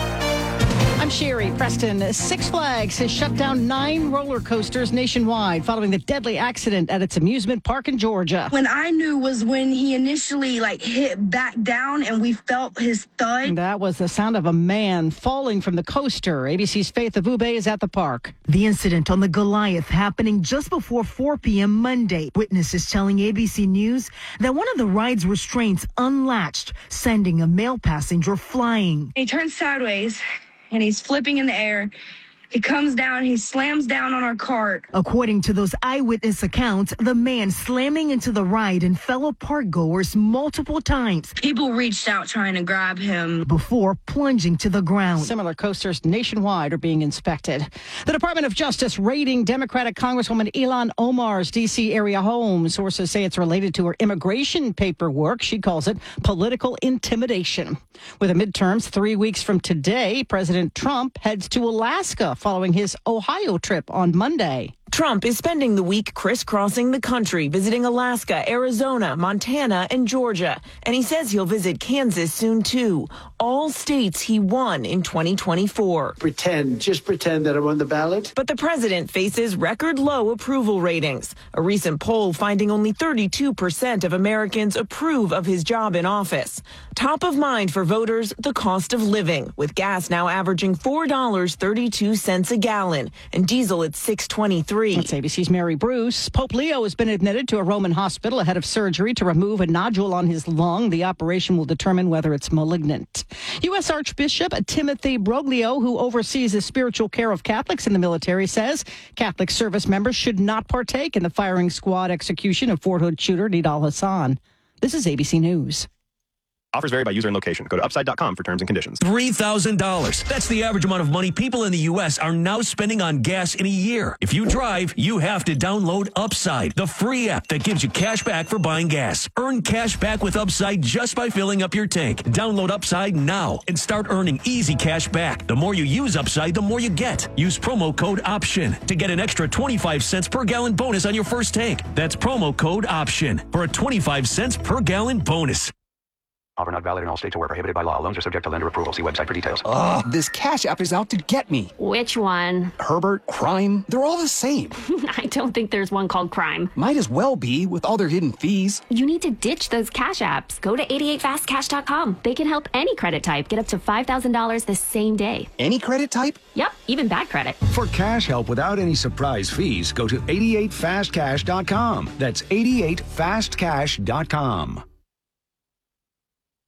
I'm Sherry Preston. Six Flags has shut down nine roller coasters nationwide following the deadly accident at its amusement park in Georgia. When I knew was when he initially like hit back down and we felt his thud. That was the sound of a man falling from the coaster. A B C's Faith Avube is at the park. The incident on the Goliath happening just before four p.m. Monday. Witnesses telling A B C News that one of the ride's restraints unlatched, sending a male passenger flying. He turns sideways and he's flipping in the air. He comes down, he slams down on our cart. According to those eyewitness accounts, the man slamming into the ride and fellow park goers multiple times. People reached out trying to grab him before plunging to the ground. Similar coasters nationwide are being inspected. The Department of Justice raiding Democratic Congresswoman Ilhan Omar's D C area home. Sources say it's related to her immigration paperwork. She calls it political intimidation. With the midterms three weeks from today, President Trump heads to Alaska following his Ohio trip on Monday. Trump is spending the week crisscrossing the country, visiting Alaska, Arizona, Montana, and Georgia. And he says he'll visit Kansas soon, too. All states he won in twenty twenty-four. Pretend, just pretend that I'm on the ballot. But the president faces record low approval ratings. A recent poll finding only thirty-two percent of Americans approve of his job in office. Top of mind for voters, the cost of living, with gas now averaging four dollars and thirty-two cents a gallon and diesel at six dollars and twenty-three cents. That's A B C's Mary Bruce. Pope Leo has been admitted to a Roman hospital ahead of surgery to remove a nodule on his lung. The operation will determine whether it's malignant. U S Archbishop Timothy Broglio, who oversees the spiritual care of Catholics in the military, says Catholic service members should not partake in the firing squad execution of Fort Hood shooter Nidal Hassan. This is A B C News. Offers vary by user and location. Go to upside dot com for terms and conditions. three thousand dollars. That's the average amount of money people in the U S are now spending on gas in a year. If you drive, you have to download Upside, the free app that gives you cash back for buying gas. Earn cash back with Upside just by filling up your tank. Download Upside now and start earning easy cash back. The more you use Upside, the more you get. Use promo code OPTION to get an extra twenty-five cents per gallon bonus on your first tank. That's promo code OPTION for a twenty-five cents per gallon bonus. Offer not valid in all states or where prohibited by law. Loans are subject to lender approval. See website for details. Ugh, this Cash App is out to get me. Which one? Herbert, Crime, they're all the same. I don't think there's one called Crime. Might as well be with all their hidden fees. You need to ditch those Cash Apps. Go to eighty-eight fast cash dot com. They can help any credit type get up to five thousand dollars the same day. Any credit type? Yep, even bad credit. For cash help without any surprise fees, go to eighty-eight fast cash dot com. That's eighty-eight fast cash dot com.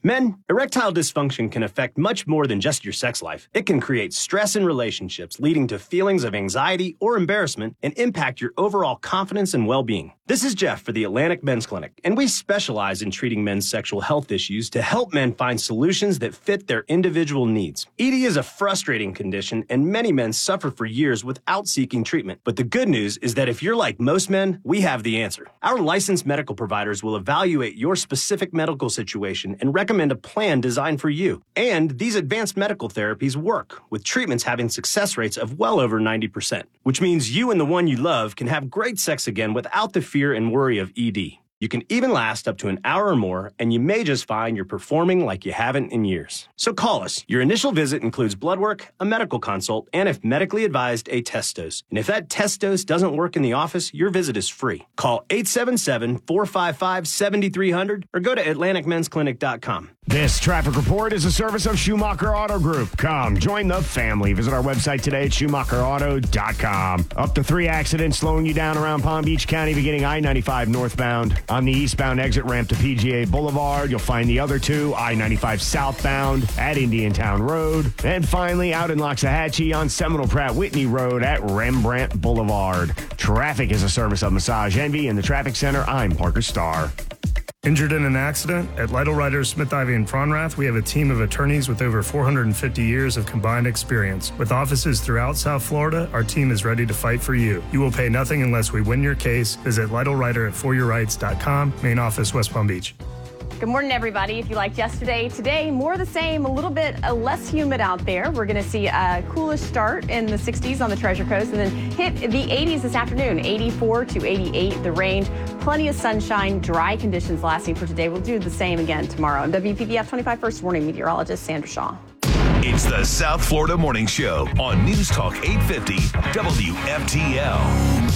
Men, erectile dysfunction can affect much more than just your sex life. It can create stress in relationships, leading to feelings of anxiety or embarrassment, and impact your overall confidence and well-being. This is Jeff for the Atlantic Men's Clinic, and we specialize in treating men's sexual health issues to help men find solutions that fit their individual needs. E D is a frustrating condition, and many men suffer for years without seeking treatment. But the good news is that if you're like most men, we have the answer. Our licensed medical providers will evaluate your specific medical situation and recommend a plan designed for you. And these advanced medical therapies work, with treatments having success rates of well over ninety percent, which means you and the one you love can have great sex again without the fear and worry of E D. You can even last up to an hour or more, and you may just find you're performing like you haven't in years. So call us. Your initial visit includes blood work, a medical consult, and if medically advised, a test dose. And if that test dose doesn't work in the office, your visit is free. Call eight seven seven, four five five, seven three zero zero or go to atlantic men's clinic dot com. This traffic report is a service of Schumacher Auto Group. Come, join the family. Visit our website today at schumacher auto dot com. Up to three accidents slowing you down around Palm Beach County beginning I ninety-five northbound. On the eastbound exit ramp to P G A Boulevard, you'll find the other two, I ninety-five southbound at Indiantown Road. And finally, out in Loxahatchee on Seminole Pratt Whitney Road at Rembrandt Boulevard. Traffic is a service of Massage Envy. In the Traffic Center, I'm Parker Starr. Injured in an accident? At Lytle Writers, Smith, Ivy, and Fronrath, we have a team of attorneys with over four hundred fifty years of combined experience. With offices throughout South Florida, our team is ready to fight for you. You will pay nothing unless we win your case. Visit Lytle Writer at for your rights dot com, main office, West Palm Beach. Good morning, everybody. If you liked yesterday, today, more of the same, a little bit uh, less humid out there. We're going to see a coolish start in the sixties on the Treasure Coast and then hit the eighties this afternoon, eighty-four to eighty-eight, the range. Plenty of sunshine, dry conditions lasting for today. We'll do the same again tomorrow. I'm W P B F twenty-five First Warning meteorologist Sandra Shaw. It's the South Florida Morning Show on News Talk eight fifty W F T L.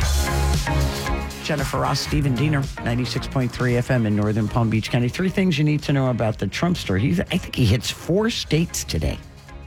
Jennifer Ross, Stephen Diener, ninety-six point three F M in Northern Palm Beach County. Three things you need to know about the Trumpster. He's, I think he hits four states today.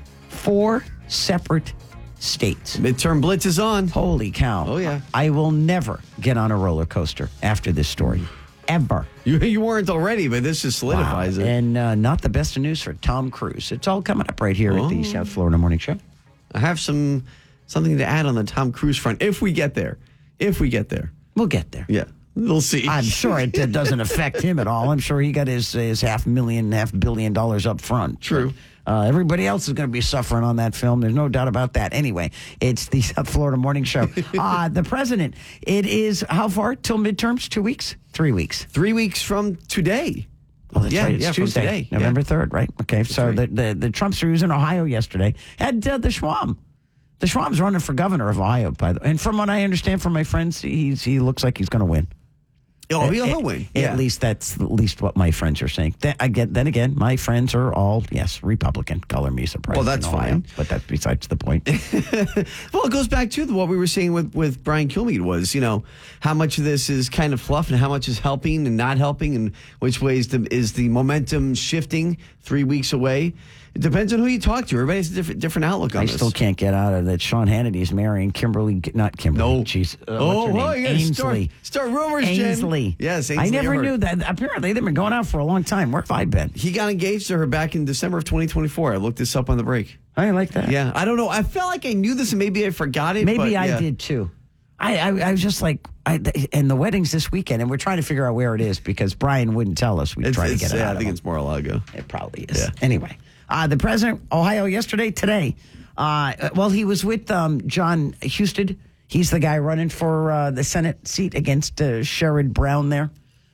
Four separate states. Midterm blitz is on. Holy cow. Oh, yeah. I will never get on a roller coaster after this story. Ever. You, you weren't already, but this just solidifies wow. it. And uh, not the best of news for Tom Cruise. It's all coming up right here oh. at the South Florida Morning Show. I have some something to add on the Tom Cruise front, if we get there. If we get there. We'll get there. Yeah, we'll see. I'm sure it uh, doesn't affect him at all. I'm sure he got his his half million, half billion dollars up front. True. But, uh, everybody else is going to be suffering on that film. There's no doubt about that. Anyway, it's the South Florida Morning Show. uh, the president, it is how far till midterms? Two weeks? Three weeks. Three weeks from today. Oh, that's yeah, right. It's yeah, Tuesday, today. November yeah. third, right? Okay, that's so right. the, the, the Trumpster who was in Ohio yesterday had uh, the Schwab. The Schwab's running for governor of Ohio, by the way. And from what I understand from my friends, he's, he looks like he's going to win. Oh, at, he'll win. Yeah. At least that's at least what my friends are saying. Then, I get, then again, my friends are all, yes, Republican. Color me surprised. Well, that's fine. But that's besides the point. Well, it goes back to what we were saying with, with Brian Kilmeade was, you know, how much of this is kind of fluff and how much is helping and not helping and which ways the, is the momentum shifting three weeks away. It depends on who you talk to. Everybody has a different, different outlook on I this. I still can't get out of that. Sean Hannity's marrying Kimberly, not Kimberly. No. Jeez. Uh, oh, what's her oh, name? you Ainsley. Start, start rumors, Ainsley. Jen. Yes, Ainsley. I never Earhart. knew that. Apparently, they've been going out for a long time. Where have I been? He got engaged to her back in December of twenty twenty-four. I looked this up on the break. I like that. Yeah. I don't know. I felt like I knew this and maybe I forgot it. Maybe but, I yeah. did too. I, I, I was just like, I, and the wedding's this weekend, and we're trying to figure out where it is because Brian wouldn't tell us. We It's- try to it's- get it yeah, out I think of it's Mar-a-Lago. It probably is. Yeah. Anyway, uh, the president, Ohio, yesterday, today. Uh, well, he was with um, John Husted. He's the guy running for uh, the Senate seat against uh, Sherrod Brown there.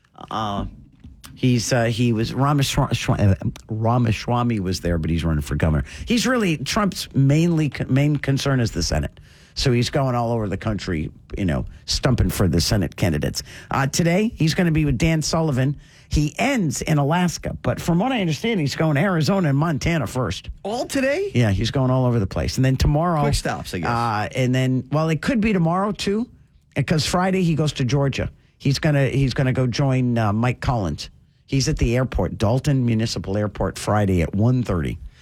Uh, he's uh, he was Ramaswamy, Ramaswamy was there, but he's running for governor. He's really Trump's mainly main concern is the Senate. So he's going all over the country, you know, stumping for the Senate candidates. Uh, today, he's going to be with Dan Sullivan. He ends in Alaska, but from what I understand, he's going to Arizona and Montana first. All today? Yeah, he's going all over the place. And then tomorrow... Quick stops, I guess. Uh, and then, well, it could be tomorrow, too, because Friday he goes to Georgia. He's going to he's gonna go join uh, Mike Collins. He's at the airport, Dalton Municipal Airport, Friday at one thirty.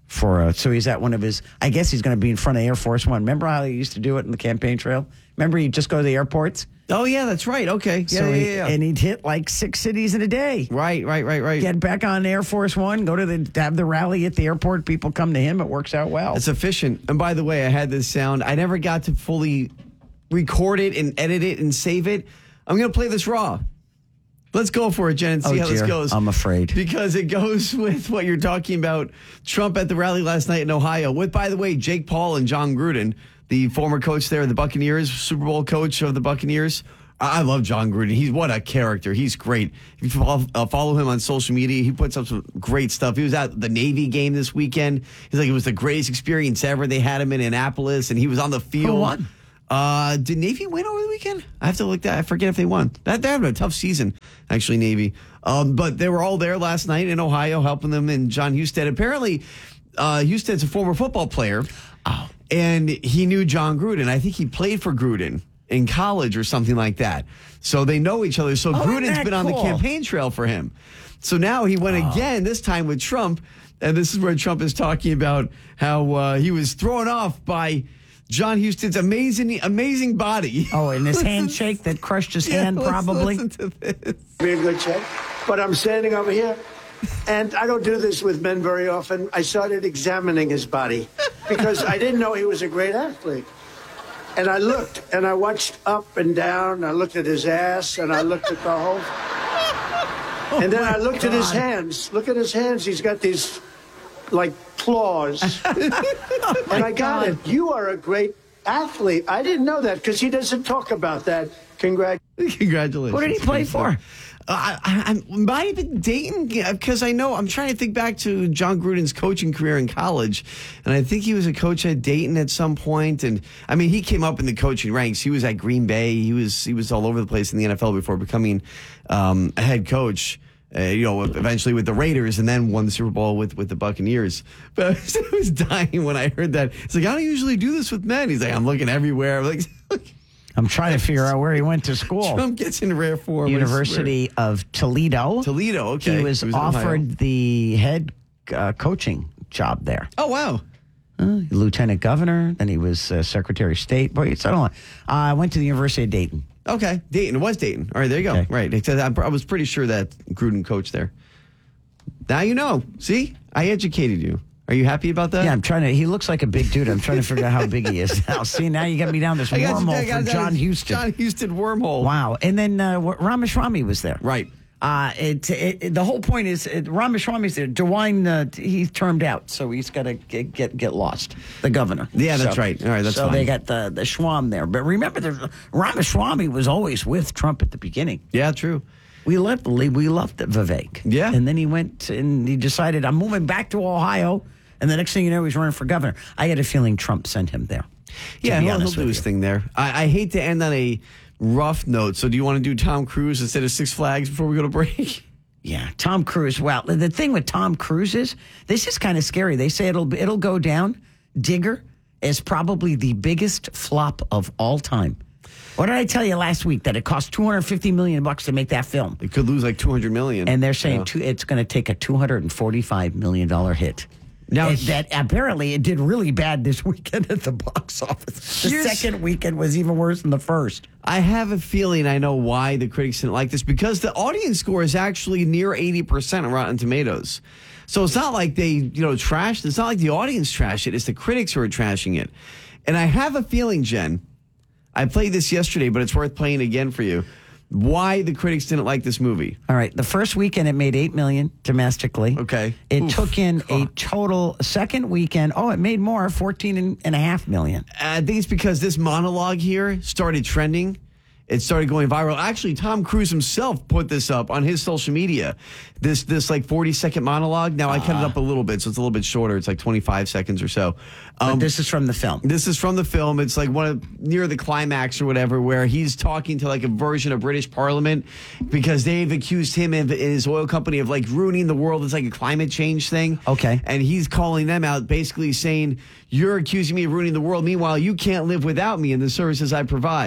For uh, so he's at one of his. I guess he's going to be in front of Air Force One. Remember how he used to do it in the campaign trail? Remember he'd just go to the airports. Oh yeah, that's right. Okay, yeah, so yeah, he, yeah, yeah. And he'd hit like six cities in a day. Right, right, right, right. Get back on Air Force One. Go to the have the rally at the airport. People come to him. It works out well. It's efficient. And by the way, I had this sound. I never got to fully record it and edit it and save it. I'm going to play this raw. Let's go for it, Jen, and see oh, how dear. this goes. I'm afraid. Because it goes with what you're talking about, Trump at the rally last night in Ohio, with, by the way, Jake Paul and John Gruden, the former coach there of the Buccaneers, Super Bowl coach of the Buccaneers. I love John Gruden. He's what a character. He's great. If you follow, uh, follow him on social media, he puts up some great stuff. He was at the Navy game this weekend. He's like, it was the greatest experience ever. They had him in Annapolis, and he was on the field. Who won? Uh, did Navy win over the weekend? I have to look that. I forget if they won. That they're having a tough season, actually, Navy. Um, but they were all there last night in Ohio, helping them. And John Husted, apparently, uh, Husted's a former football player, oh. and he knew John Gruden. I think he played for Gruden in college or something like that. So they know each other. So oh, Gruden's been cool? on the campaign trail for him. So now he went oh. again, this time with Trump. And this is where Trump is talking about how uh, he was thrown off by John Husted's amazing, amazing body. Oh, and his handshake that crushed his yeah, hand, let's probably. Listen to this. Be a good check. But I'm standing over here, and I don't do this with men very often. I started examining his body because I didn't know he was a great athlete. And I looked, and I watched up and down. I looked at his ass, and I looked at the whole. Oh and then I looked God. at his hands. Look at his hands. He's got these, like, claws. oh and I got God. it. You are a great athlete. I didn't know that because he doesn't talk about that. Congrats. Congratulations. What did he play for? Uh, I, I might have been Dayton, because I know, I'm trying to think back to John Gruden's coaching career in college, and I think he was a coach at Dayton at some point, and I mean, he came up in the coaching ranks. He was at Green Bay. He was he was all over the place in the N F L before becoming um, a head coach. Uh, you know, eventually with the Raiders, and then won the Super Bowl with, with the Buccaneers. But I was dying when I heard that. It's like, I don't usually do this with men. He's like, I'm looking everywhere. I'm like, I'm trying to figure out where he went to school. Trump gets in rare form. University of Toledo. Toledo, okay. He was, he was offered the head uh, coaching job there. Oh, wow. Uh, lieutenant governor, then he was uh, Secretary of State. Boy, it's, I don't know. I uh, went to the University of Dayton. Okay, Dayton. It was Dayton. All right, there you go. Okay. Right. Because I was pretty sure that Gruden coached there. Now you know. See? I educated you. Are you happy about that? Yeah, I'm trying to. He looks like a big dude. I'm trying to figure out how big he is now. See, now you got me down this wormhole you, for John Husted. John Husted wormhole. Wow. And then uh, Ramaswamy was there. Right. Uh, it, it, it, the whole point is it, Ramaswamy's there. DeWine, uh, he's termed out, so he's got to get, get get lost. The governor. Yeah, that's so, right. All right, that's so fine. they got the the Schwam there. But remember, the, Ramaswamy was always with Trump at the beginning. Yeah, true. We loved we loved Vivek. Yeah, and then he went and he decided I'm moving back to Ohio. And the next thing you know, he's running for governor. I had a feeling Trump sent him there. Yeah, he'll, he'll do his thing there. I, I hate to end on a rough note. So do you want to do Tom Cruise instead of Six Flags before we go to break? Yeah, Tom Cruise. Well, the thing with Tom Cruise is, this is kind of scary. They say it'll it'll go down, Digger, as probably the biggest flop of all time. What did I tell you last week? That it cost two hundred fifty million bucks to make that film. It could lose like two hundred million. And they're saying yeah. two, it's going to take a two hundred forty-five million dollars hit. Now, it, that apparently it did really bad this weekend at the box office. The second weekend was even worse than the first. I have a feeling I know why the critics didn't like this, because the audience score is actually near eighty percent on Rotten Tomatoes. So it's not like they, you know, trashed. It's not like the audience trashed it. It's the critics who are trashing it. And I have a feeling, Jen, I played this yesterday, but it's worth playing again for you, why the critics didn't like this movie. All right. The first weekend, it made eight million dollars domestically. Okay. It Oof. took in a total, second weekend, oh, it made more, fourteen and a half million dollars. I think it's because this monologue here started trending. It started going viral. Actually, Tom Cruise himself put this up on his social media. This this like forty second monologue. Now I cut it up a little bit, so it's a little bit shorter. It's like twenty-five seconds or so. Um, but this is from the film. This is from the film. It's like one of near the climax or whatever, where he's talking to like a version of British Parliament because they've accused him and his oil company of like ruining the world. It's like a climate change thing. Okay. And he's calling them out, basically saying, you're accusing me of ruining the world. Meanwhile, you can't live without me and the services I provide.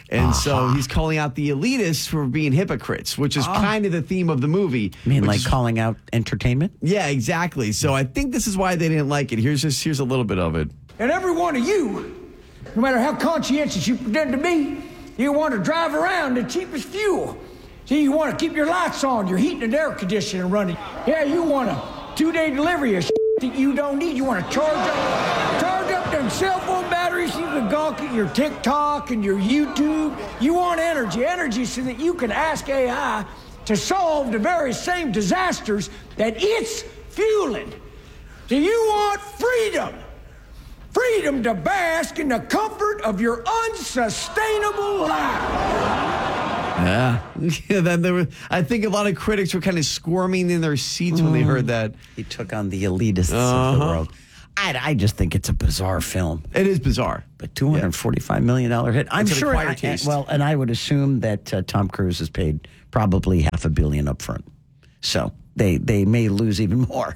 And Uh-huh. so he's calling out the elitists for being hypocrites, which is Oh. kind of the theme of the movie. I mean, which like is- calling out entertainment? Yeah, exactly. So I think this is why they didn't like it. Here's just here's a little bit of it. And every one of you, no matter how conscientious you pretend to be, you want to drive around the cheapest fuel. See, you want to keep your lights on, your heating and air conditioning running. Yeah, you want a two-day delivery of shit that you don't need. You want to charge up, charge up them cell phone batteries so you can gawk at your TikTok and your YouTube. You want energy, energy so that you can ask A I to solve the very same disasters that it's fueling. Do you want freedom? Freedom to bask in the comfort of your unsustainable life. Yeah. yeah then there were, I think a lot of critics were kind of squirming in their seats when they heard that. He took on the elitists Uh-huh. of the world. I, I just think it's a bizarre film. It is bizarre. But two hundred forty-five million dollars hit. I'm It's an sure. acquired I- taste. well, and I would assume that uh, Tom Cruise has paid probably half a billion up front. So they they may lose even more.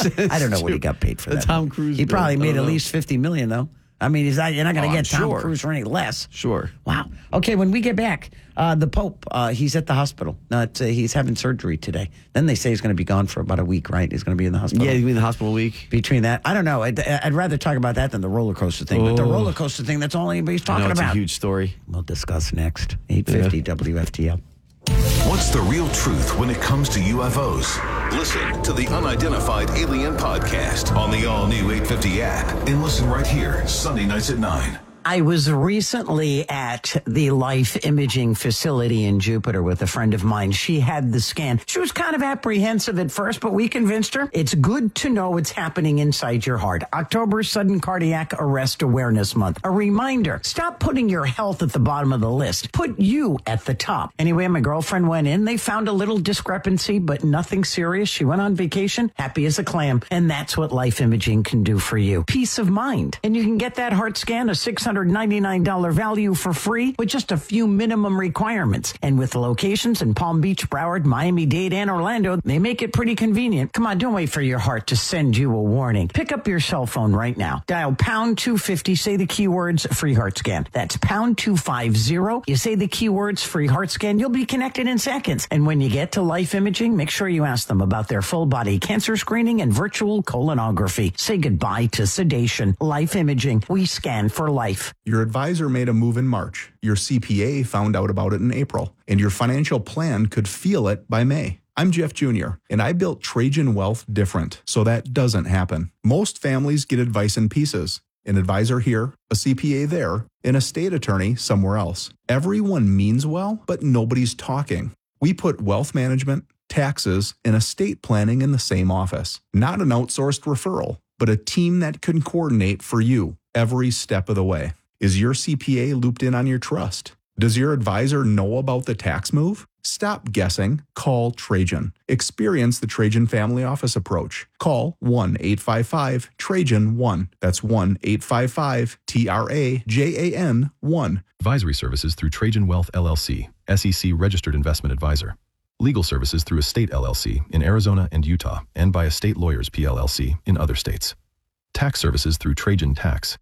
I don't know what he got paid for The that. Tom Cruise He bill. probably I made don't at know. least fifty million though. I mean, he's not, you're not going to Oh, get I'm Tom sure. Cruise for any less. Sure. Wow. Okay, when we get back, uh, the Pope, uh, he's at the hospital. No, it's, uh, he's having surgery today. Then they say he's going to be gone for about a week, right? He's going to be in the hospital. Yeah, he's been in the hospital a week. Between that, I don't know. I'd, I'd rather talk about that than the roller coaster thing. But the Oh. roller coaster thing, that's all anybody's I talking know, it's about. a huge story. We'll discuss next. eight fifty W F T L. What's the real truth when it comes to U F Os? Listen to the Unidentified Alien Podcast on the all-new eight fifty app and listen right here, Sunday nights at nine. I was recently at the Life Imaging facility in Jupiter with a friend of mine. She had the scan. She was kind of apprehensive at first, but we convinced her it's good to know what's happening inside your heart. October, Sudden Cardiac Arrest Awareness Month. A reminder, stop putting your health at the bottom of the list. Put you at the top. Anyway, my girlfriend went in. They found a little discrepancy, but nothing serious. She went on vacation, happy as a clam. And that's what Life Imaging can do for you. Peace of mind. And you can get that heart scan, a six hundred ninety-nine dollars value for free with just a few minimum requirements. And with locations in Palm Beach, Broward, Miami-Dade, and Orlando, they make it pretty convenient. Come on, don't wait for your heart to send you a warning. Pick up your cell phone right now. Dial pound two fifty, say the keywords free heart scan. That's pound two fifty. You say the keywords free heart scan, you'll be connected in seconds. And when you get to Life Imaging, make sure you ask them about their full body cancer screening and virtual colonography. Say goodbye to sedation. Life Imaging. We scan for life. Your advisor made a move in March. Your C P A found out about it in April, and your financial plan could feel it by May. I'm Jeff Junior, and I built Trajan Wealth different, so that doesn't happen. Most families get advice in pieces. An advisor here, a C P A there, and a state attorney somewhere else. Everyone means well, but nobody's talking. We put wealth management, taxes, and estate planning in the same office. Not an outsourced referral, but a team that can coordinate for you every step of the way. Is your C P A looped in on your trust? Does your advisor know about the tax move? Stop guessing. Call Trajan. Experience the Trajan Family Office approach. Call one eight five five Trajan one. That's one eight five five T R A J A N one. Advisory services through Trajan Wealth L L C, S E C registered investment advisor. Legal services through Estate L L C in Arizona and Utah, and by Estate Lawyers P L L C in other states. Tax services through Trajan Tax.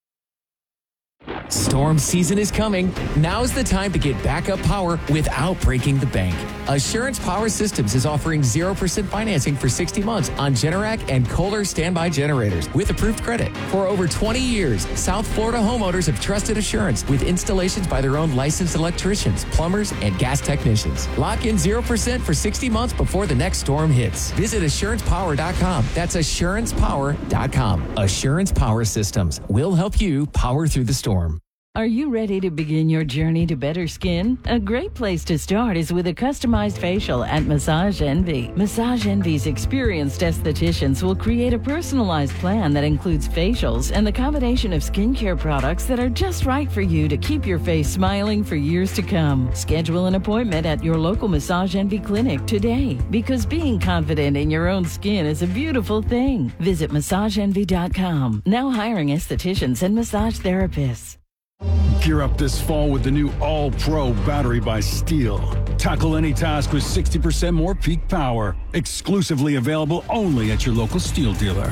Storm season is coming. Now's the time to get backup power without breaking the bank. Assurance Power Systems is offering zero percent financing for sixty months on Generac and Kohler standby generators with approved credit. For over twenty years, South Florida homeowners have trusted Assurance with installations by their own licensed electricians, plumbers, and gas technicians. Lock in zero percent for sixty months before the next storm hits. Visit assurance power dot com. That's assurance power dot com. Assurance Power Systems will help you power through the storm. Are you ready to begin your journey to better skin? A great place to start is with a customized facial at Massage Envy. Massage Envy's experienced estheticians will create a personalized plan that includes facials and the combination of skincare products that are just right for you to keep your face smiling for years to come. Schedule an appointment at your local Massage Envy clinic today, because being confident in your own skin is a beautiful thing. Visit massage envy dot com. Now hiring estheticians and massage therapists. Gear up this fall with the new All-Pro battery by Steel. Tackle any task with sixty percent more peak power. Exclusively available only at your local Steel dealer.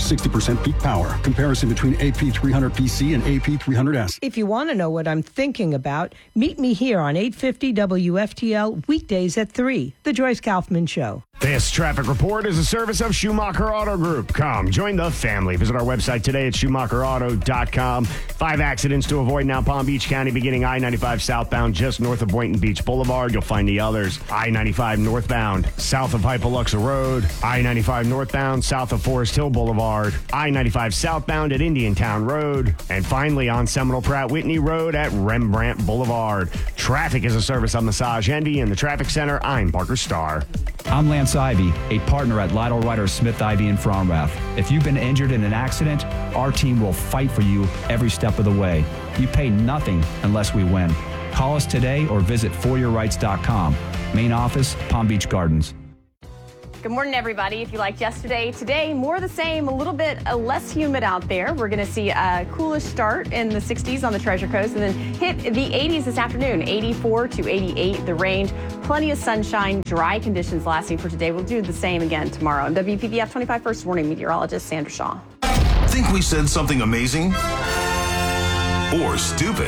sixty percent peak power. Comparison between A P three hundred P C and A P three hundred S. If you want to know what I'm thinking about, meet me here on eight fifty W F T L weekdays at three. The Joyce Kaufman Show. This traffic report is a service of Schumacher Auto Group. Come, join the family. Visit our website today at Schumacher Auto dot com. Five accidents to avoid now. Palm Beach County, beginning I ninety-five southbound just north of Boynton Beach Boulevard. You'll find the others. I ninety-five northbound, south of Hypoluxa Road. I ninety-five northbound, south of Forest Hill Boulevard. I ninety-five southbound at Indiantown Road. And finally on Seminole Pratt Whitney Road at Rembrandt Boulevard. Traffic is a service of Massage Envy in the Traffic Center. I'm Parker Starr. I'm Lance Ivy, a partner at Lytle Ryder Smith Ivy in Fromrath. If you've been injured in an accident, our team will fight for you every step of the way. You pay nothing unless we win. Call us today or visit for your rights dot com. Main office, Palm Beach Gardens. Good morning, everybody. If you liked yesterday, today, more of the same, a little bit uh, less humid out there. We're going to see a coolish start in the sixties on the Treasure Coast and then hit the eighties this afternoon, eighty-four to eighty-eight, the range. Plenty of sunshine, dry conditions lasting for today. We'll do the same again tomorrow. I'm W P B F twenty-five First Warning Meteorologist Sandra Shaw. Think we said something amazing? Or stupid?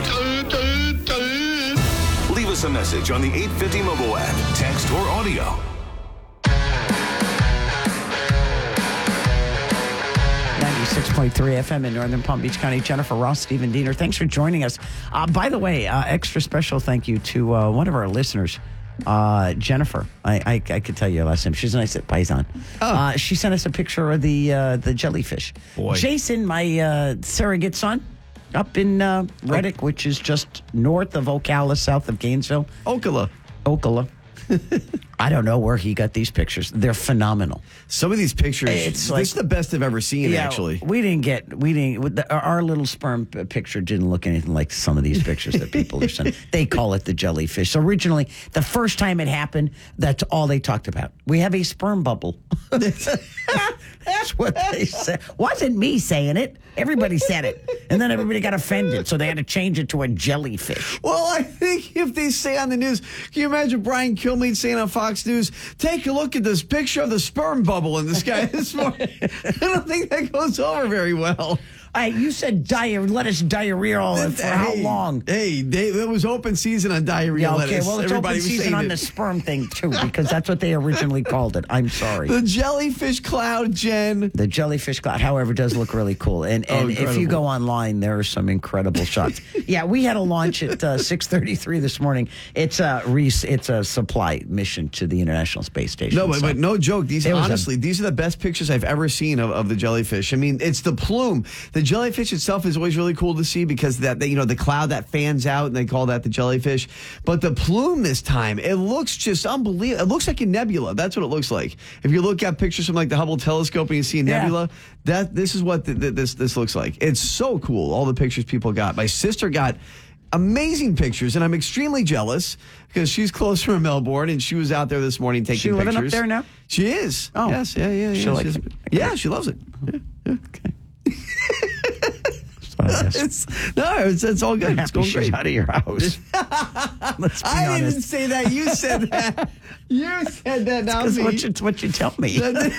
Leave us a message on the eight fifty mobile app, text or audio. ninety-six point three F M in Northern Palm Beach County. Jennifer Ross, Stephen Diener, thanks for joining us. Uh, by the way, uh, extra special thank you to uh, one of our listeners, uh, Jennifer. I, I I could tell you her last name. She's nice at Paisan. Oh. Uh, she sent us a picture of the uh, the jellyfish. Boy. Jason, my uh, surrogate son, up in uh, Reddick, oh. which is just north of Ocala, south of Gainesville. Ocala. Ocala. I don't know where he got these pictures. They're phenomenal. Some of these pictures, it's like, this is the best I've ever seen, yeah, actually. We didn't get, we didn't, our little sperm picture didn't look anything like some of these pictures that people are sending. They call it the jellyfish. So originally, the first time it happened, that's all they talked about. We have a sperm bubble. That's what they said. Wasn't me saying it. Everybody said it. And then everybody got offended, so they had to change it to a jellyfish. Well, I think if they say on the news, can you imagine Brian Kilmeade saying on Fox News, take a look at this picture of the sperm bubble in the sky this morning? I don't think that goes over very well. Hey, you said diarrhea, lettuce diarrhea all for hey, how long? Hey, they, it was open season on diarrhea yeah, okay, lettuce. well, it's Everybody open season on it. the sperm thing, too, because that's what they originally called it. I'm sorry. The jellyfish cloud, Jen. The jellyfish cloud, however, does look really cool. And, and oh, if you go online, there are some incredible shots. Yeah, we had a launch at uh, six thirty-three this morning. It's a, it's a supply mission to the International Space Station. No, but, so but no joke. These honestly, a, these are the best pictures I've ever seen of, of the jellyfish. I mean, it's the plume. The jellyfish itself is always really cool to see because that, you know, the cloud that fans out and they call that the jellyfish. But the plume this time, it looks just unbelievable. It looks like a nebula. That's what it looks like. If you look at pictures from like the Hubble telescope and you see a nebula, yeah. that this is what the, the, this this looks like. It's so cool. All the pictures people got. My sister got amazing pictures, and I'm extremely jealous because she's close from Melbourne, and she was out there this morning taking she pictures. She living up there now? She is. Oh, yes, yeah, yeah, yeah. She likes it. it. Yeah, she loves it. Yeah, yeah. Okay. It's, no, it's, it's all good. It's going she's great. out of your house. Let's be I honest. didn't say that. You said that. You said that. Now it's me. what you, it's what you tell me.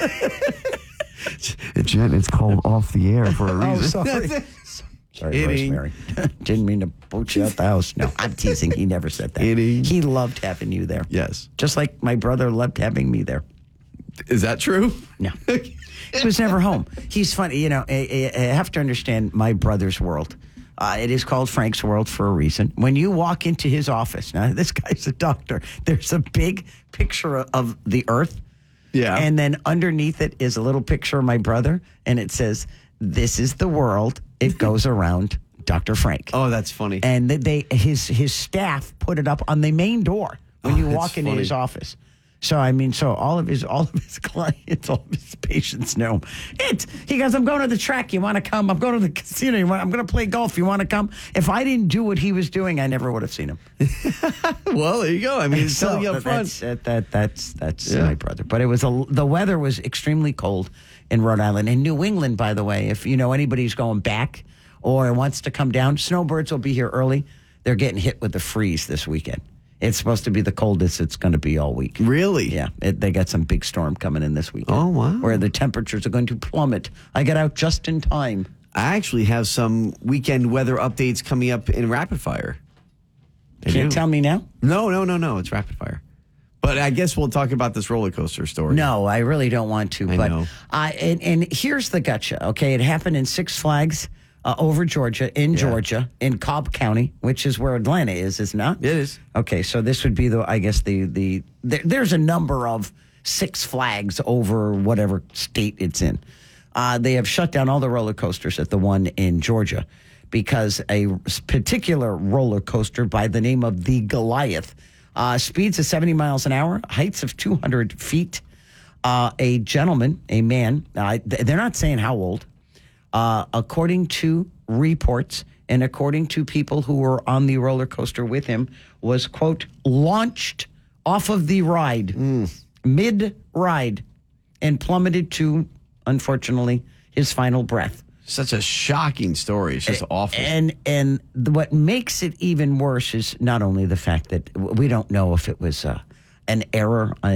Jen, it's called off the air for a reason. Oh, sorry. Sorry, Rosemary. Didn't mean to boot you out the house. No, I'm teasing. He never said that. Kidding. He loved having you there. Yes. Just like my brother loved having me there. Is that true? No. He was never home. He's funny. You know, I, I have to understand my brother's world. Uh, it is called Frank's World for a reason. When you walk into his office, now this guy's a doctor, there's a big picture of the earth. Yeah. And then underneath it is a little picture of my brother, and it says, "This is the world. It goes around Doctor Frank." Oh, that's funny. And they his his staff put it up on the main door when oh, you walk into funny. his office. So I mean, so all of his all of his clients, all of his patients know it. He goes, "I'm going to the track. You want to come? I'm going to the casino. You want, I'm going to play golf. You want to come?" If I didn't do what he was doing, I never would have seen him. Well, there you go. I mean, he's so, telling you up front. That's that, that that's that's Yeah. my brother. But it was a, the weather was extremely cold in Rhode Island. In New England, by the way, if you know anybody's going back or wants to come down, snowbirds will be here early. They're getting hit with the freeze this weekend. It's supposed to be the coldest it's going to be all week. Really? Yeah. It, they got some big storm coming in this weekend. Oh, wow. Where the temperatures are going to plummet. I got out just in time. I actually have some weekend weather updates coming up in Rapid Fire. I Can't do. tell me now? No, no, no, no. It's Rapid Fire. But I guess we'll talk about this roller coaster story. No, I really don't want to. I but know. Uh, and, and here's the gotcha. Okay, it happened in Six Flags uh, over Georgia, in Yeah. Georgia, in Cobb County, which is where Atlanta is, is not? It is. Okay, so this would be the, I guess the the there, there's a number of Six Flags over whatever state it's in. Uh, they have shut down all the roller coasters at the one in Georgia because a particular roller coaster by the name of the Goliath. Uh, speeds of seventy miles an hour, heights of two hundred feet. Uh, a gentleman, a man, uh, they're not saying how old, uh, according to reports and according to people who were on the roller coaster with him, was, quote, launched off of the ride, mm. mid-ride, and plummeted to, unfortunately, his final breath. Such a shocking story. It's just awful. And and the, what makes it even worse is not only the fact that we don't know if it was uh, an error